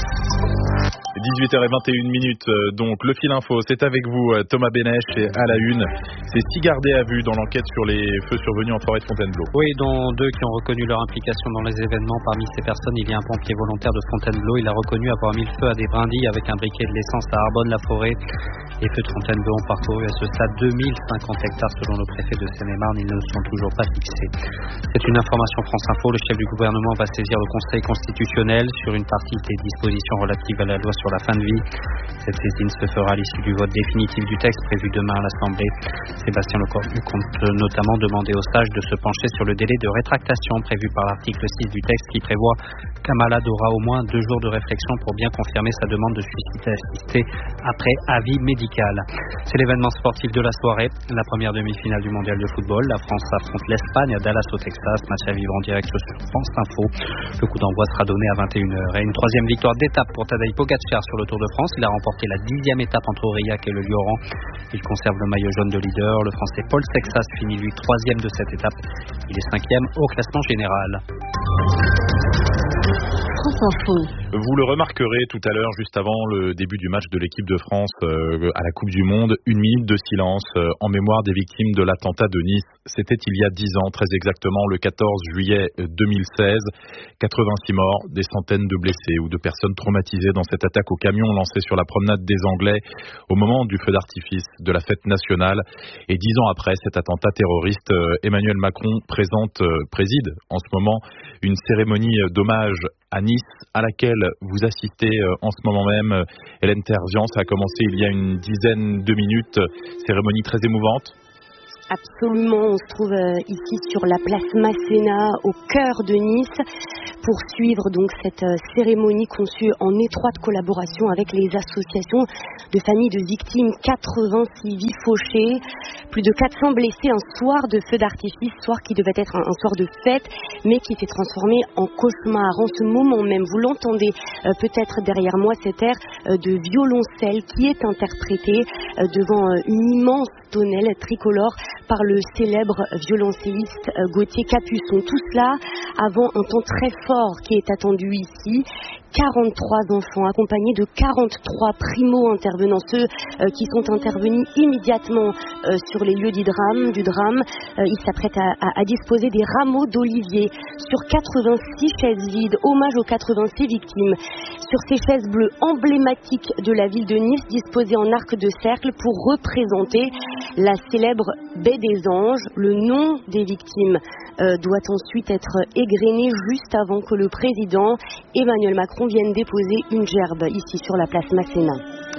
B: 18h21, donc le fil info, c'est avec vous Thomas Bénèche et à la une. C'est 6 gardés à vue dans l'enquête sur les feux survenus en forêt de Fontainebleau.
H: Oui, dont 2 qui ont reconnu leur implication dans les événements. Parmi ces personnes, il y a un pompier volontaire de Fontainebleau. Il a reconnu avoir mis le feu à des brindilles avec un briquet de l'essence à Arbonne-la-Forêt. Les feux de Fontainebleau ont parcouru à ce stade 2050 hectares selon le préfet de Seine-et-Marne. Ils ne sont toujours pas fixés. C'est une information France Info. Le chef du gouvernement va saisir le Conseil constitutionnel sur une partie des dispositions relatives à la loi sur la fin de vie. Cette saisine se fera à l'issue du vote définitif du texte prévu demain à l'Assemblée. Sébastien Lecornu compte notamment demander aux sages de se pencher sur le délai de rétractation prévu par l'article 6 du texte qui prévoit qu'un malade aura au moins 2 jours de réflexion pour bien confirmer sa demande de suicide assisté après avis médical. C'est l'événement sportif de la soirée, la première demi-finale du mondial de football. La France affronte l'Espagne à Dallas au Texas, match à vivre en direct sur France Info. Le coup d'envoi sera donné à 21h. Et une 3e victoire d'étape pour Tadej Pogačar sur le Tour de France. Il a remporté la 10e étape entre Aurillac et le Lioran. Il conserve le maillot jaune de leader. Le Français Paul Sexas finit lui 3e de cette étape. Il est 5e au classement général.
D: France France Info.
B: Vous le remarquerez tout à l'heure, juste avant le début du match de l'équipe de France à la Coupe du Monde, 1 minute de silence en mémoire des victimes de l'attentat de Nice. C'était il y a 10 ans, très exactement, le 14 juillet 2016. 86 morts, des centaines de blessés ou de personnes traumatisées dans cette attaque au camion lancée sur la promenade des Anglais au moment du feu d'artifice de la fête nationale. Et 10 ans après cet attentat terroriste, Emmanuel Macron préside en ce moment une cérémonie d'hommage à Nice, à laquelle vous assistez en ce moment même. Hélène Terzian, ça a commencé il y a une dizaine de minutes, cérémonie très émouvante.
U: Absolument, on se trouve ici sur la place Masséna, au cœur de Nice, pour suivre donc cette cérémonie conçue en étroite collaboration avec les associations de familles de victimes. 80 civils fauchés, plus de 400 blessés, un soir de feu d'artifice, soir qui devait être un soir de fête, mais qui s'est transformé en cauchemar. En ce moment même, vous l'entendez peut-être derrière moi, cet air de violoncelle qui est interprété devant une immense tonnelle tricolore par le célèbre violoncelliste Gauthier Capuçon. Tout cela avant un temps très fort qui est attendu ici. 43 enfants accompagnés de 43 primo-intervenants, ceux qui sont intervenus immédiatement sur les lieux du drame. Ils s'apprêtent à disposer des rameaux d'olivier sur 86 chaises vides, hommage aux 86 victimes. Sur ces chaises bleues emblématiques de la ville de Nice, disposées en arc de cercle pour représenter la célèbre baie des Anges. Le nom des victimes doit ensuite être égrené juste avant que le président Emmanuel Macron vienne déposer une gerbe ici sur la place Masséna.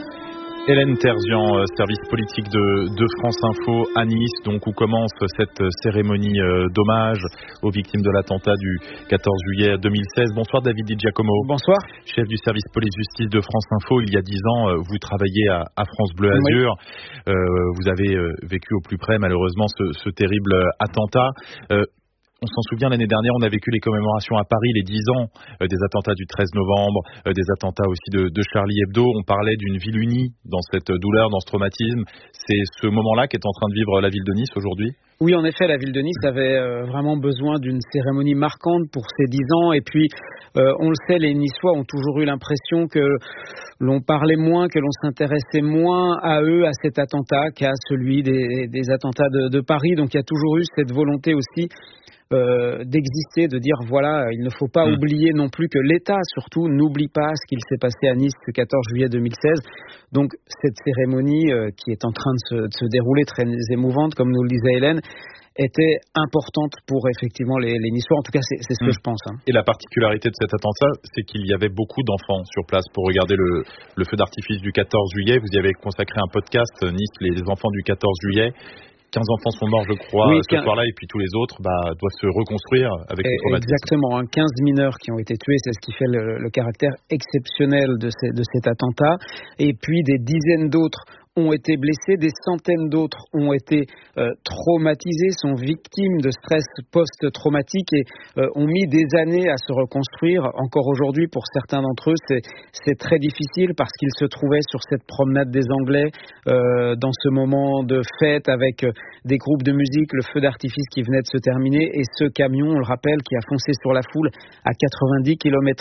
B: Hélène Terzian, service politique de France Info à Nice, donc où commence cette cérémonie d'hommage aux victimes de l'attentat du 14 juillet 2016. Bonsoir David Di Giacomo.
V: Bonsoir.
B: Chef du service police-justice de France Info. Il y a 10 ans, vous travailliez à France Bleu Azur. Oui. Vous avez vécu au plus près malheureusement ce terrible attentat. On s'en souvient, l'année dernière, on a vécu les commémorations à Paris, les 10 ans des attentats du 13 novembre, des attentats aussi de Charlie Hebdo. On parlait d'une ville unie dans cette douleur, dans ce traumatisme. C'est ce moment-là qu'est en train de vivre la ville de Nice aujourd'hui ?
V: Oui, en effet, la ville de Nice avait vraiment besoin d'une cérémonie marquante pour ces 10 ans. Et puis, on le sait, les Niçois ont toujours eu l'impression que l'on parlait moins, que l'on s'intéressait moins à eux, à cet attentat, qu'à celui des attentats de Paris. Donc, il y a toujours eu cette volonté aussi d'exister, de dire voilà, il ne faut pas oublier non plus que l'État surtout n'oublie pas ce qu'il s'est passé à Nice le 14 juillet 2016. Donc cette cérémonie qui est en train de se dérouler, très émouvante comme nous le disait Hélène, était importante pour effectivement les Niçois. En tout cas, c'est ce que je pense.
B: Et la particularité de cet attentat, c'est qu'il y avait beaucoup d'enfants sur place pour regarder le feu d'artifice du 14 juillet. Vous y avez consacré un podcast, Nice, les enfants du 14 juillet. 15 enfants sont morts, je crois, ce soir-là, et puis tous les autres doivent se reconstruire avec le traumatisme.
V: Exactement, 15 mineurs qui ont été tués, c'est ce qui fait le caractère exceptionnel de cet attentat. Et puis des dizaines d'autres ont été blessés, des centaines d'autres ont été traumatisés, sont victimes de stress post-traumatique et ont mis des années à se reconstruire. Encore aujourd'hui, pour certains d'entre eux, c'est très difficile parce qu'ils se trouvaient sur cette promenade des Anglais dans ce moment de fête avec des groupes de musique, le feu d'artifice qui venait de se terminer et ce camion, on le rappelle, qui a foncé sur la foule à 90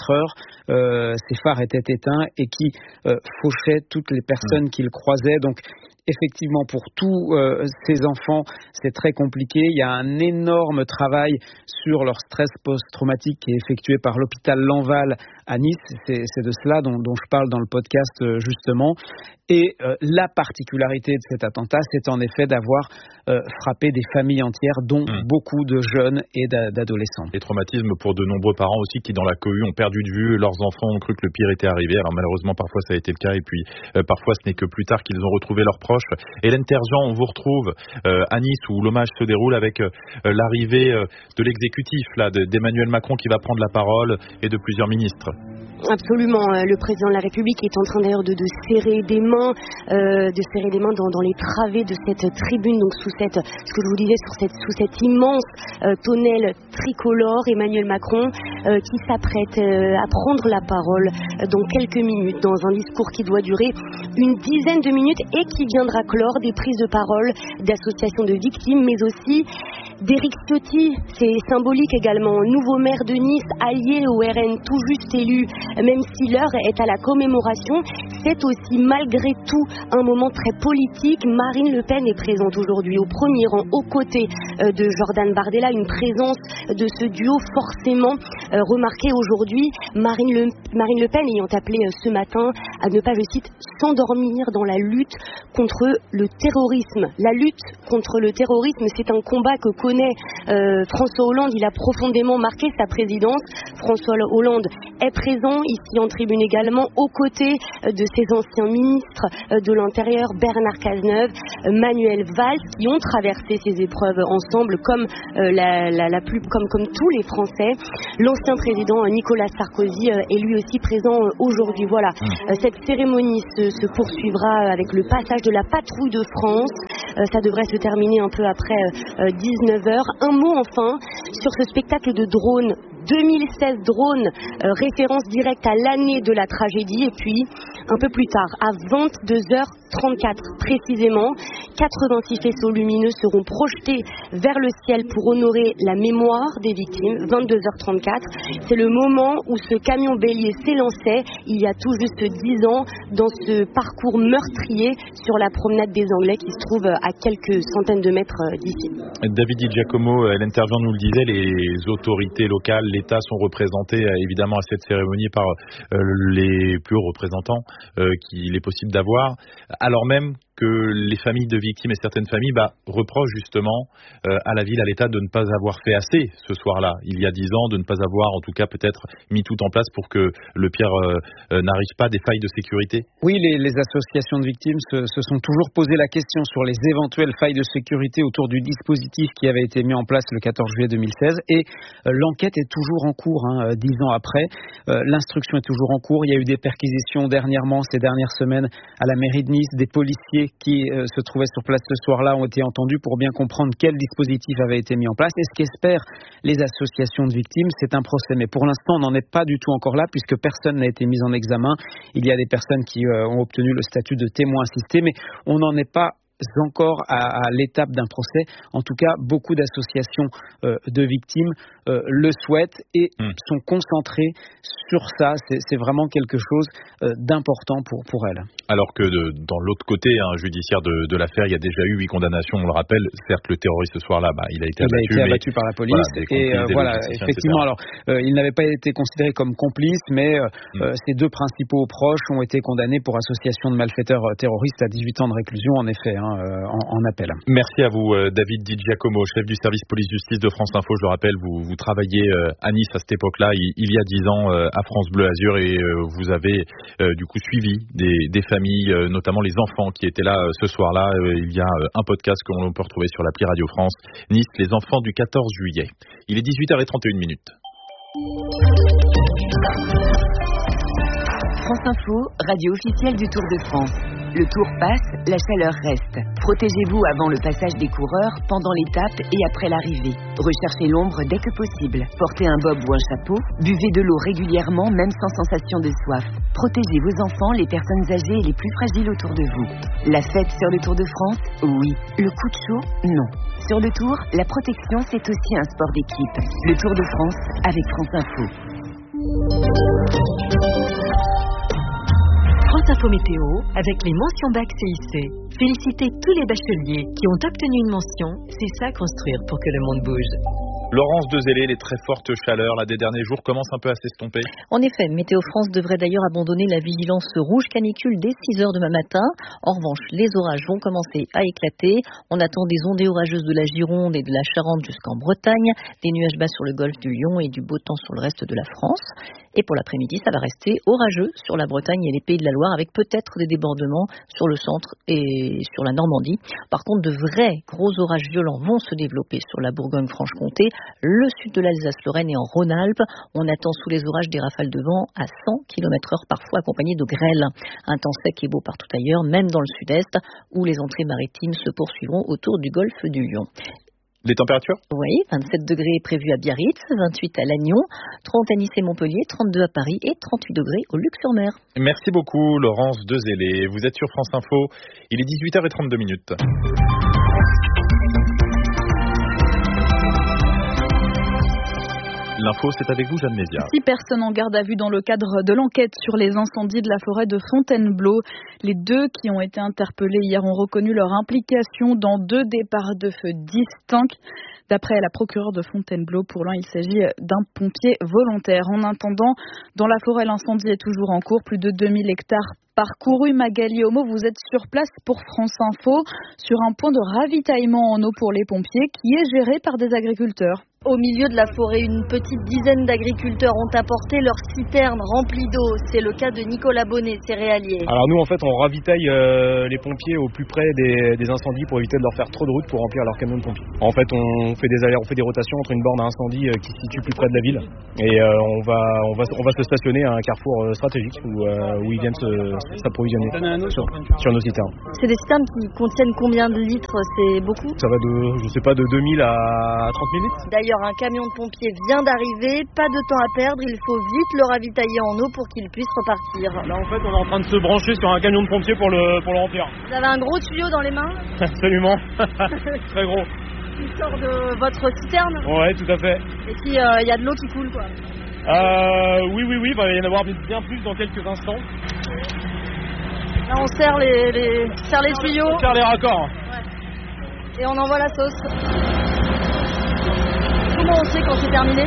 V: km/h. Ses phares étaient éteints et qui fauchait toutes les personnes qu'il croisait. Donc, effectivement, pour tous ces enfants, c'est très compliqué. Il y a un énorme travail sur leur stress post-traumatique qui est effectué par l'hôpital Lanval à Nice. C'est de cela dont je parle dans le podcast, justement. Et la particularité de cet attentat, c'est en effet d'avoir frappé des familles entières, dont beaucoup de jeunes et d'adolescents.
B: Les traumatismes pour de nombreux parents aussi qui, dans la cohue, ont perdu de vue leurs enfants, ont cru que le pire était arrivé. Alors malheureusement, parfois ça a été le cas, et puis parfois ce n'est que plus tard qu'ils ont retrouvé leurs proches. Hélène Terzian, on vous retrouve à Nice où l'hommage se déroule avec l'arrivée de l'exécutif d'Emmanuel Macron qui va prendre la parole et de plusieurs ministres.
U: Absolument, le président de la République est en train d'ailleurs de serrer des mains, dans les travées de cette tribune, donc ce que je vous disais, sous cette immense tonnelle tricolore, Emmanuel Macron, qui s'apprête à prendre la parole dans quelques minutes, dans un discours qui doit durer une dizaine de minutes et qui viendra clore des prises de parole d'associations de victimes, mais aussi d'Éric Ciotti. C'est symbolique également, nouveau maire de Nice, allié au RN, tout juste élu, même si l'heure est à la commémoration, c'est aussi malgré tout un moment très politique. Marine Le Pen est présente aujourd'hui au premier rang, aux côtés de Jordan Bardella, une présence de ce duo forcément remarquée aujourd'hui. Marine Le Pen ayant appelé ce matin à ne pas, je cite, s'endormir dans la lutte contre le terrorisme. La lutte contre le terrorisme, c'est un combat que connaît François Hollande. Il a profondément marqué sa présidence. François Hollande est présent ici en tribune également, aux côtés de ses anciens ministres de l'Intérieur, Bernard Cazeneuve, Manuel Valls, qui ont traversé ces épreuves ensemble, comme comme tous les Français. L'ancien président Nicolas Sarkozy est lui aussi présent aujourd'hui. Voilà, cette cérémonie se poursuivra avec le passage de la patrouille de France. Ça devrait se terminer un peu après 19h. Un mot enfin sur ce spectacle de drones. 2016 drones, référence directe à l'année de la tragédie. Et puis, un peu plus tard, à 22h34 précisément, 86 faisceaux lumineux seront projetés vers le ciel pour honorer la mémoire des victimes. 22h34, c'est le moment où ce camion bélier s'élançait il y a tout juste 10 ans dans ce parcours meurtrier sur la promenade des Anglais qui se trouve à quelques centaines de mètres d'ici.
B: David Di Giacomo, l'intervenant nous le disait, les autorités locales, l'État sont représentés évidemment à cette cérémonie par les plus hauts représentants qu'il est possible d'avoir, alors même que les familles de victimes et certaines familles reprochent justement à la ville, à l'État de ne pas avoir fait assez ce soir-là, il y a 10 ans, de ne pas avoir en tout cas peut-être mis tout en place pour que le pire n'arrive pas, des failles de sécurité.
V: Oui, les associations de victimes se sont toujours posé la question sur les éventuelles failles de sécurité autour du dispositif qui avait été mis en place le 14 juillet 2016 et l'enquête est toujours en cours, 10 ans après. L'instruction est toujours en cours. Il y a eu des perquisitions dernièrement, ces dernières semaines, à la mairie de Nice. Des policiers qui se trouvaient sur place ce soir-là ont été entendus pour bien comprendre quel dispositif avait été mis en place. Et ce qu'espèrent les associations de victimes, c'est un procès. Mais pour l'instant, on n'en est pas du tout encore là, puisque personne n'a été mis en examen. Il y a des personnes qui ont obtenu le statut de témoin assisté, mais on n'en est pas encore à l'étape d'un procès. En tout cas, beaucoup d'associations de victimes le souhaitent et sont concentrées sur ça. C'est vraiment quelque chose d'important pour elles.
B: Alors que dans l'autre côté judiciaire de l'affaire, il y a déjà eu 8 condamnations, on le rappelle. Certes, le terroriste ce soir-là, il a été abattu par
V: la police. Voilà, effectivement, alors il n'avait pas été considéré comme complice, mais ses 2 principaux proches ont été condamnés pour association de malfaiteurs terroristes à 18 ans de réclusion, en effet. En appel.
B: Merci à vous David Di Giacomo, chef du service police-justice de France Info. Je le rappelle, vous travaillez à Nice à cette époque-là, il y a 10 ans à France Bleu Azur, et vous avez du coup suivi des familles, notamment les enfants qui étaient là ce soir-là. Il y a un podcast que l'on peut retrouver sur l'appli Radio France. Nice, les enfants du 14 juillet. Il est 18h31.
D: France Info, radio officielle du Tour de France. Le Tour passe, la chaleur reste. Protégez-vous avant le passage des coureurs, pendant l'étape et après l'arrivée. Recherchez l'ombre dès que possible. Portez un bob ou un chapeau. Buvez de l'eau régulièrement, même sans sensation de soif. Protégez vos enfants, les personnes âgées et les plus fragiles autour de vous. La fête sur le Tour de France? Oui. Le coup de chaud? Non. Sur le Tour, la protection, c'est aussi un sport d'équipe. Le Tour de France avec France Info. France Info Météo avec les mentions bac CIC. Félicitez tous les bacheliers qui ont obtenu une mention. C'est ça construire pour que le monde bouge.
B: Laurence Dezellé, les très fortes chaleurs des derniers jours commencent un peu à s'estomper.
E: En effet, Météo France devrait d'ailleurs abandonner la vigilance rouge canicule dès 6h demain matin. En revanche, les orages vont commencer à éclater. On attend des ondées orageuses de la Gironde et de la Charente jusqu'en Bretagne, des nuages bas sur le golfe du Lion et du beau temps sur le reste de la France. Et pour l'après-midi, ça va rester orageux sur la Bretagne et les Pays de la Loire, avec peut-être des débordements sur le centre et sur la Normandie. Par contre, de vrais gros orages violents vont se développer sur la Bourgogne-Franche-Comté, le sud de l'Alsace-Lorraine et en Rhône-Alpes. On attend sous les orages des rafales de vent à 100 km/h, parfois accompagnées de grêles. Un temps sec et beau partout ailleurs, même dans le sud-est, où les entrées maritimes se poursuivront autour du golfe du Lion.
B: Les températures ?
E: Oui, 27 degrés prévus à Biarritz, 28 à Lannion, 30 à Nice et Montpellier, 32 à Paris et 38 degrés au Luxe-sur-Mer.
B: Merci beaucoup Laurence Dezellé. Vous êtes sur France Info, il est 18h32. L'info, c'est avec vous, Jeanne Mézia.
A: 6 personnes en garde à vue dans le cadre de l'enquête sur les incendies de la forêt de Fontainebleau. Les 2 qui ont été interpellés hier ont reconnu leur implication dans 2 départs de feu distincts. D'après la procureure de Fontainebleau, pour l'un, il s'agit d'un pompier volontaire. En attendant, dans la forêt, l'incendie est toujours en cours. Plus de 2000 hectares parcourus. Magali Homo, vous êtes sur place pour France Info, sur un point de ravitaillement en eau pour les pompiers qui est géré par des agriculteurs.
L: Au milieu de la forêt, une petite dizaine d'agriculteurs ont apporté leurs citernes remplies d'eau. C'est le cas de Nicolas Bonnet, céréalier.
G: Alors nous, en fait, on ravitaille les pompiers au plus près des incendies pour éviter de leur faire trop de route pour remplir leur camion de pompiers. En fait, on fait des rotations entre une borne à incendie qui se situe plus près de la ville et on va se stationner à un carrefour stratégique où ils viennent s'approvisionner sur nos citernes.
L: C'est des citernes qui contiennent combien de litres? C'est beaucoup?
G: Ça va de 2000 à 30 000 litres.
L: D'ailleurs, un camion de pompiers vient d'arriver, pas de temps à perdre, il faut vite le ravitailler en eau pour qu'il puisse repartir.
G: Là en fait on est en train de se brancher sur un camion de pompiers pour le remplir.
L: Vous avez un gros tuyau dans les mains?
G: Absolument, très gros.
L: Qui sort de votre citerne?
G: Ouais, tout à fait.
L: Et puis il y a de l'eau qui coule quoi?
G: Oui, il va y en avoir bien plus dans quelques instants.
L: Là on serre les tuyaux.
G: On serre les raccords.
L: Ouais. Et on envoie la sauce. Comment on sait quand c'est terminé?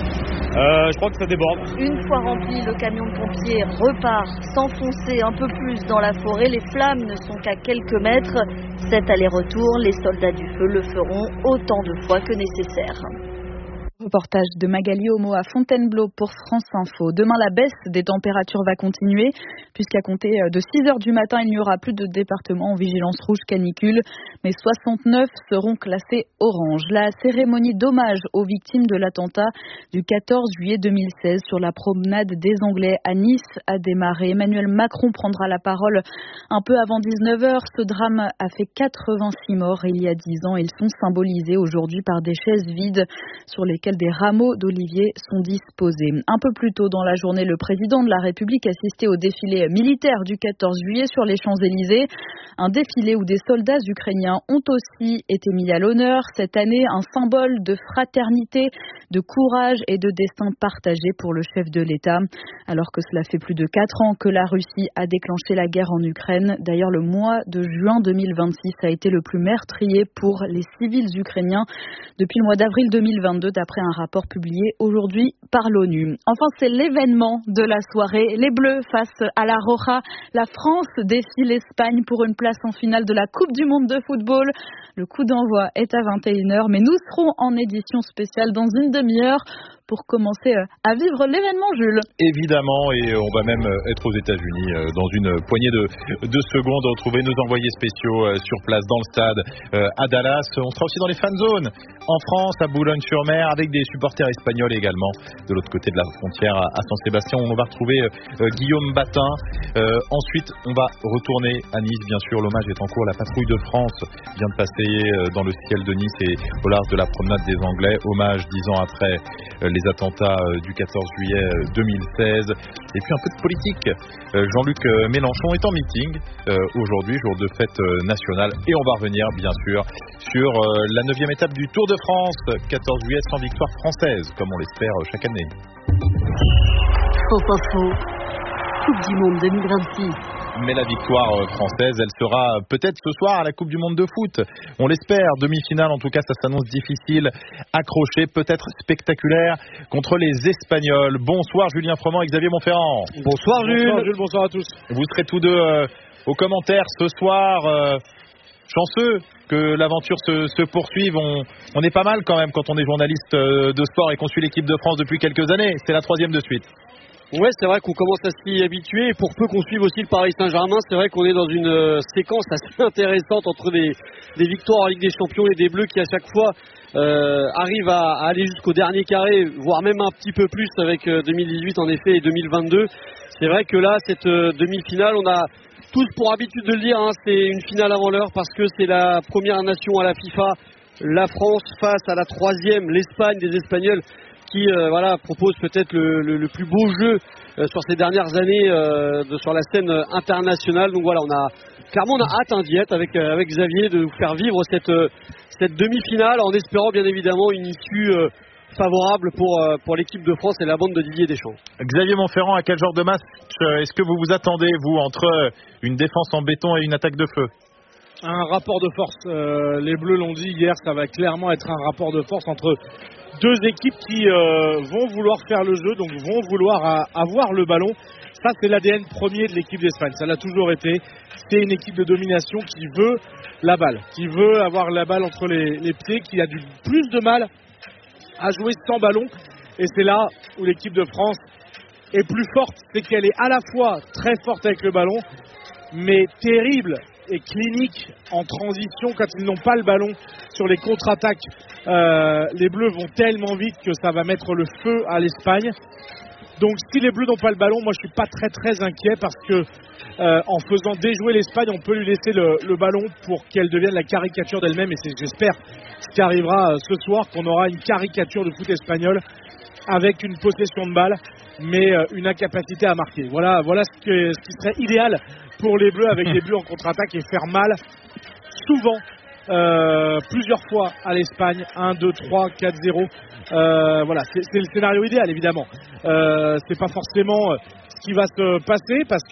G: Je crois que ça déborde.
L: Une fois rempli, le camion de pompiers repart s'enfoncer un peu plus dans la forêt. Les flammes ne sont qu'à quelques mètres. Cet aller-retour, les soldats du feu le feront autant de fois que nécessaire.
A: Reportage de Magali Homo à Fontainebleau pour France Info. Demain, la baisse des températures va continuer, puisqu'à compter de 6h du matin, il n'y aura plus de départements en vigilance rouge canicule, mais 69 seront classés orange. La cérémonie d'hommage aux victimes de l'attentat du 14 juillet 2016 sur la promenade des Anglais à Nice a démarré. Emmanuel Macron prendra la parole un peu avant 19h. Ce drame a fait 86 morts il y a 10 ans. Ils sont symbolisés aujourd'hui par des chaises vides sur lesquelles des rameaux d'olivier sont disposés. Un peu plus tôt dans la journée, le président de la République assistait au défilé militaire du 14 juillet sur les Champs-Élysées. Un défilé où des soldats ukrainiens ont aussi été mis à l'honneur. Cette année, un symbole de fraternité, de courage et de destin partagé pour le chef de l'État. Alors que cela fait plus de 4 ans que la Russie a déclenché la guerre en Ukraine. D'ailleurs, le mois de juin 2026 a été le plus meurtrier pour les civils ukrainiens depuis le mois d'avril 2022, d'après un rapport publié aujourd'hui par l'ONU. Enfin, c'est l'événement de la soirée. Les Bleus face à la Roja. La France défie l'Espagne pour une place en finale de la Coupe du Monde de football. Le coup d'envoi est à 21h, mais nous serons en édition spéciale dans une demi-heure pour commencer à vivre l'événement, Jules.
B: Évidemment, et on va même être aux États-Unis dans une poignée de secondes, retrouver nos envoyés spéciaux sur place dans le stade à Dallas. On sera aussi dans les fan zones en France, à Boulogne-sur-Mer, avec des supporters espagnols également. De l'autre côté de la frontière, à Saint-Sébastien, on va retrouver Guillaume Batin. Ensuite, on va retourner à Nice, bien sûr. L'hommage est en cours. La patrouille de France vient de passer dans le ciel de Nice et au large de la promenade des Anglais. Hommage 10 ans après les attentats du 14 juillet 2016. Et puis un peu de politique. Jean-Luc Mélenchon est en meeting aujourd'hui, jour de fête nationale. Et on va revenir, bien sûr, sur la 9e étape du Tour de France. 14 juillet sans victoire française, comme on l'espère chaque année.
D: France Info, Coupe du Monde 2026.
B: Mais la victoire française, elle sera peut-être ce soir à la Coupe du Monde de foot. On l'espère, demi-finale, en tout cas ça s'annonce difficile, accroché, peut-être spectaculaire contre les Espagnols. Bonsoir Julien Froment et Xavier Montferrand.
G: Bonsoir Jules, bonsoir à tous.
B: Vous serez tous deux aux commentaires ce soir. Chanceux que l'aventure se poursuive. On est pas mal quand même quand on est journaliste de sport et qu'on suit l'équipe de France depuis quelques années. C'est la 3e de suite.
N: Ouais, c'est vrai qu'on commence à s'y habituer et pour peu qu'on suive aussi le Paris Saint-Germain, c'est vrai qu'on est dans une séquence assez intéressante entre des victoires en Ligue des Champions et des Bleus qui à chaque fois arrivent à aller jusqu'au dernier carré, voire même un petit peu plus avec 2018 en effet et 2022. C'est vrai que là, cette demi-finale, on a tous pour habitude de le dire, c'est une finale avant l'heure parce que c'est la première nation à la FIFA la France face à la troisième, l'Espagne, des Espagnols qui propose peut-être le plus beau jeu sur ces dernières années sur la scène internationale. Donc voilà, on a hâte d'y être avec Xavier, de vous faire vivre cette demi-finale en espérant bien évidemment une issue favorable pour l'équipe de France et la bande de Didier Deschamps.
B: Xavier Montferrand, à quel genre de match est-ce que vous vous attendez, vous, entre une défense en béton et une attaque de feu?
I: Un rapport de force. Les Bleus l'ont dit hier, ça va clairement être un rapport de force entre deux équipes qui vont vouloir faire le jeu, donc vont vouloir avoir le ballon. Ça, c'est l'ADN premier de l'équipe d'Espagne. Ça l'a toujours été. C'est une équipe de domination qui veut la balle, qui veut avoir la balle entre les pieds, qui a plus de mal à jouer sans ballon. Et c'est là où l'équipe de France est plus forte. C'est qu'elle est à la fois très forte avec le ballon, mais terrible et clinique en transition quand ils n'ont pas le ballon sur les contre-attaques. Les Bleus vont tellement vite que ça va mettre le feu à l'Espagne. Donc si les Bleus n'ont pas le ballon, moi je suis pas très inquiet parce que en faisant déjouer l'Espagne, on peut lui laisser le ballon pour qu'elle devienne la caricature d'elle-même, et c'est, j'espère, ce qui arrivera ce soir, qu'on aura une caricature de foot espagnol avec une possession de balle mais une incapacité à marquer. Voilà ce qui serait idéal pour les Bleus, avec des buts en contre-attaque et faire mal souvent, plusieurs fois à l'Espagne. 1, 2, 3, 4-0. Voilà, c'est le scénario idéal, évidemment. C'est pas forcément ce qui va se passer parce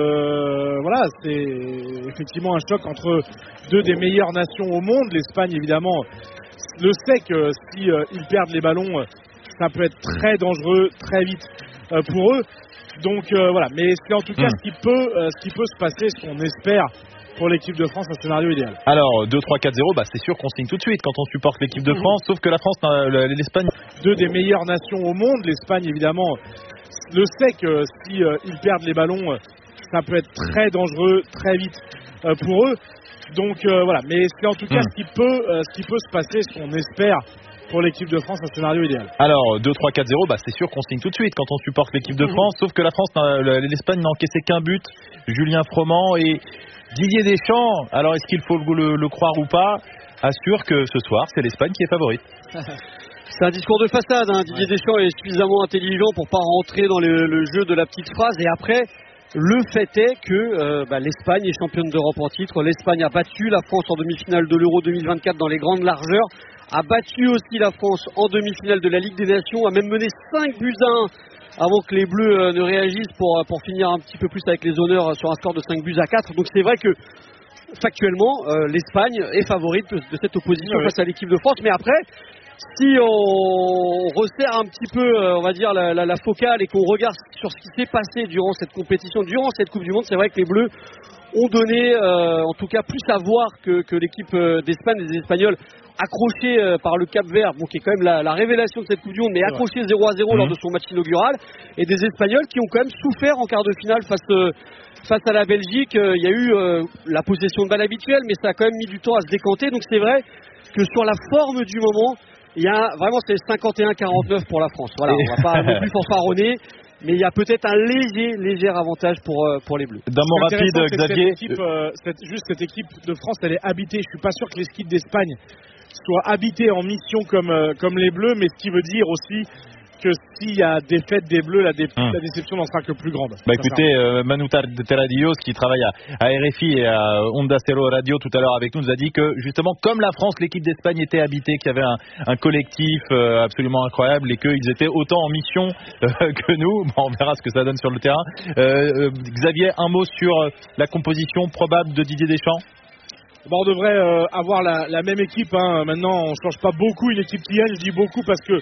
I: que voilà, c'est effectivement un choc entre deux des meilleures nations au monde. L'Espagne, évidemment, le sait que si ils perdent les ballons, ça peut être très dangereux très vite pour eux. Donc voilà, mais c'est en tout cas ce qui peut se passer, ce qu'on espère pour l'équipe de France, un scénario idéal.
B: Alors 2-3-4-0, c'est sûr qu'on signe tout de suite quand on supporte l'équipe de France, sauf que la France, l'Espagne,
I: deux des meilleures nations au monde. L'Espagne, évidemment, le sait que si ils perdent les ballons, ça peut être très dangereux très vite pour eux. Donc voilà, mais c'est en tout cas ce qui peut se passer, ce qu'on espère pour l'équipe de France, un scénario idéal.
B: Alors 2-3-4-0, c'est sûr qu'on signe tout de suite quand on supporte l'équipe de France, sauf que la France, l'Espagne n'a encaissé qu'un but. Julien Froment et Didier Deschamps, alors est-ce qu'il faut le croire ou pas, assure que ce soir c'est l'Espagne qui est favorite.
N: C'est un discours de façade, hein. Didier Deschamps est suffisamment intelligent pour pas rentrer dans le jeu de la petite phrase. Et après, le fait est que l'Espagne est championne d'Europe en titre. L'Espagne a battu la France en demi-finale de l'Euro 2024 dans les grandes largeurs, a battu aussi la France en demi-finale de la Ligue des Nations, a même mené 5-1 avant que les Bleus ne réagissent pour finir un petit peu plus avec les honneurs sur un score de 5-4. Donc c'est vrai que factuellement l'Espagne est favorite de cette opposition face à l'équipe de France. Mais après, si on resserre un petit peu on va dire la focale et qu'on regarde sur ce qui s'est passé durant cette compétition, durant cette Coupe du Monde, c'est vrai que les Bleus ont donné en tout cas plus à voir que l'équipe d'Espagne. Les Espagnols accrochés par le Cap-Vert, qui est quand même la révélation de cette Coupe du Monde, mais accrochés 0-0 lors de son match inaugural, et des Espagnols qui ont quand même souffert en quart de finale face à la Belgique. Il y a eu la possession de balle habituelle, mais ça a quand même mis du temps à se décanter. Donc c'est vrai que sur la forme du moment, il y a vraiment, c'est 51-49 pour la France. Voilà, on va pas non plus fanfaronner, mais il y a peut-être un léger avantage pour les Bleus.
B: D'un mot rapide, Xavier.
I: Cette équipe de France, elle est habitée. Je suis pas sûr que l'équipe d'Espagne soit habitée en mission comme les Bleus, mais ce qui veut dire aussi que s'il y a défaite des Bleus, la déception n'en sera que plus grande.
B: Écoutez, Manu Terradillos, qui travaille à RFI et à Onda Cero Radio tout à l'heure avec nous, nous a dit que justement, comme la France, l'équipe d'Espagne était habitée, qu'il y avait un collectif absolument incroyable et qu'ils étaient autant en mission que nous. On verra ce que ça donne sur le terrain. Xavier, un mot sur la composition probable de Didier Deschamps?
I: On devrait avoir la même équipe, hein. Maintenant, on ne change pas beaucoup une équipe qui gagne. Je dis beaucoup parce que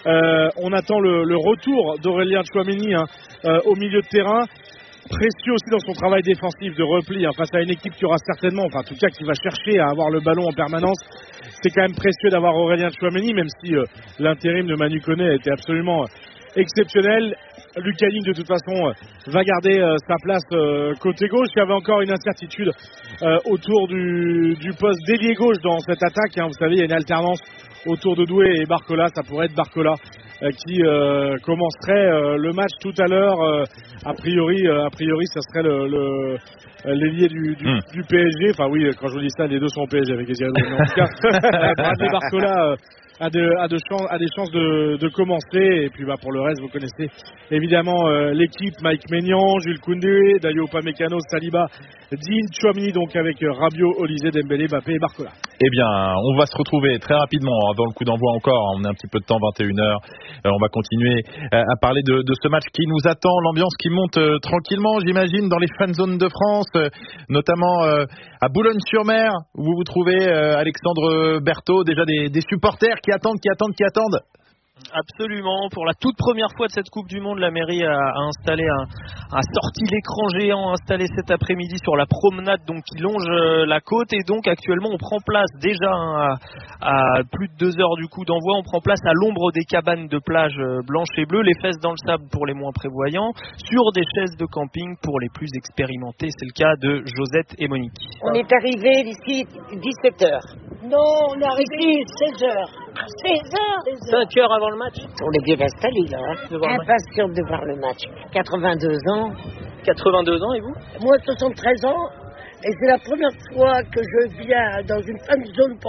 I: on attend le retour d'Aurélien Tchouaméni au milieu de terrain. Précieux aussi dans son travail défensif de repli face à une équipe qui aura certainement, en tout cas qui va chercher à avoir le ballon en permanence. C'est quand même précieux d'avoir Aurélien Tchouaméni, même si l'intérim de Manu Koné a été absolument exceptionnel. Lucas Digne, de toute façon, va garder sa place côté gauche. Il y avait encore une incertitude autour du poste d'ailier gauche dans cette attaque. Vous savez, il y a une alternance autour de Doué et Barcola. Ça pourrait être Barcola qui commencerait le match tout à l'heure. A priori, ça serait l'ailier du PSG. Enfin oui, quand je vous dis ça, les deux sont au PSG avec Eziadou. Mais en tout cas, Bradley Barcola a des chances de commencer. Et puis pour le reste, vous connaissez évidemment l'équipe: Mike Maignan, Jules Koundé, Dayo Upamecano, Saliba, Digne, Tchouaméni, donc avec Rabiot, Olysée, Dembélé, Mbappé et Barcola.
B: Eh bien, on va se retrouver très rapidement avant le coup d'envoi encore. On a un petit peu de temps, 21h. On va continuer à parler de ce match qui nous attend. L'ambiance qui monte tranquillement, j'imagine, dans les fan zones de France, notamment à Boulogne-sur-Mer, où vous vous trouvez, Alexandre Berthaud, déjà des supporters qui attendent.
C: Absolument. Pour la toute première fois de cette Coupe du Monde, la mairie a installé a sorti l'écran géant installé cet après-midi sur la promenade donc qui longe la côte, et donc actuellement on prend place déjà à plus de 2 heures du coup d'envoi. On prend place à l'ombre des cabanes de plage blanches et bleues, les fesses dans le sable pour les moins prévoyants, sur des chaises de camping pour les plus expérimentés. C'est le cas de Josette et Monique.
J: On est arrivé ici 17h.
T: Non, on est arrivé 16h.
J: 16h
C: 5 heures avant le match.
J: On est bien installés là. Impatient de voir le match. 82 ans.
C: 82 ans et vous?
J: Moi 73 ans. Et c'est la première fois que je viens dans une fan zone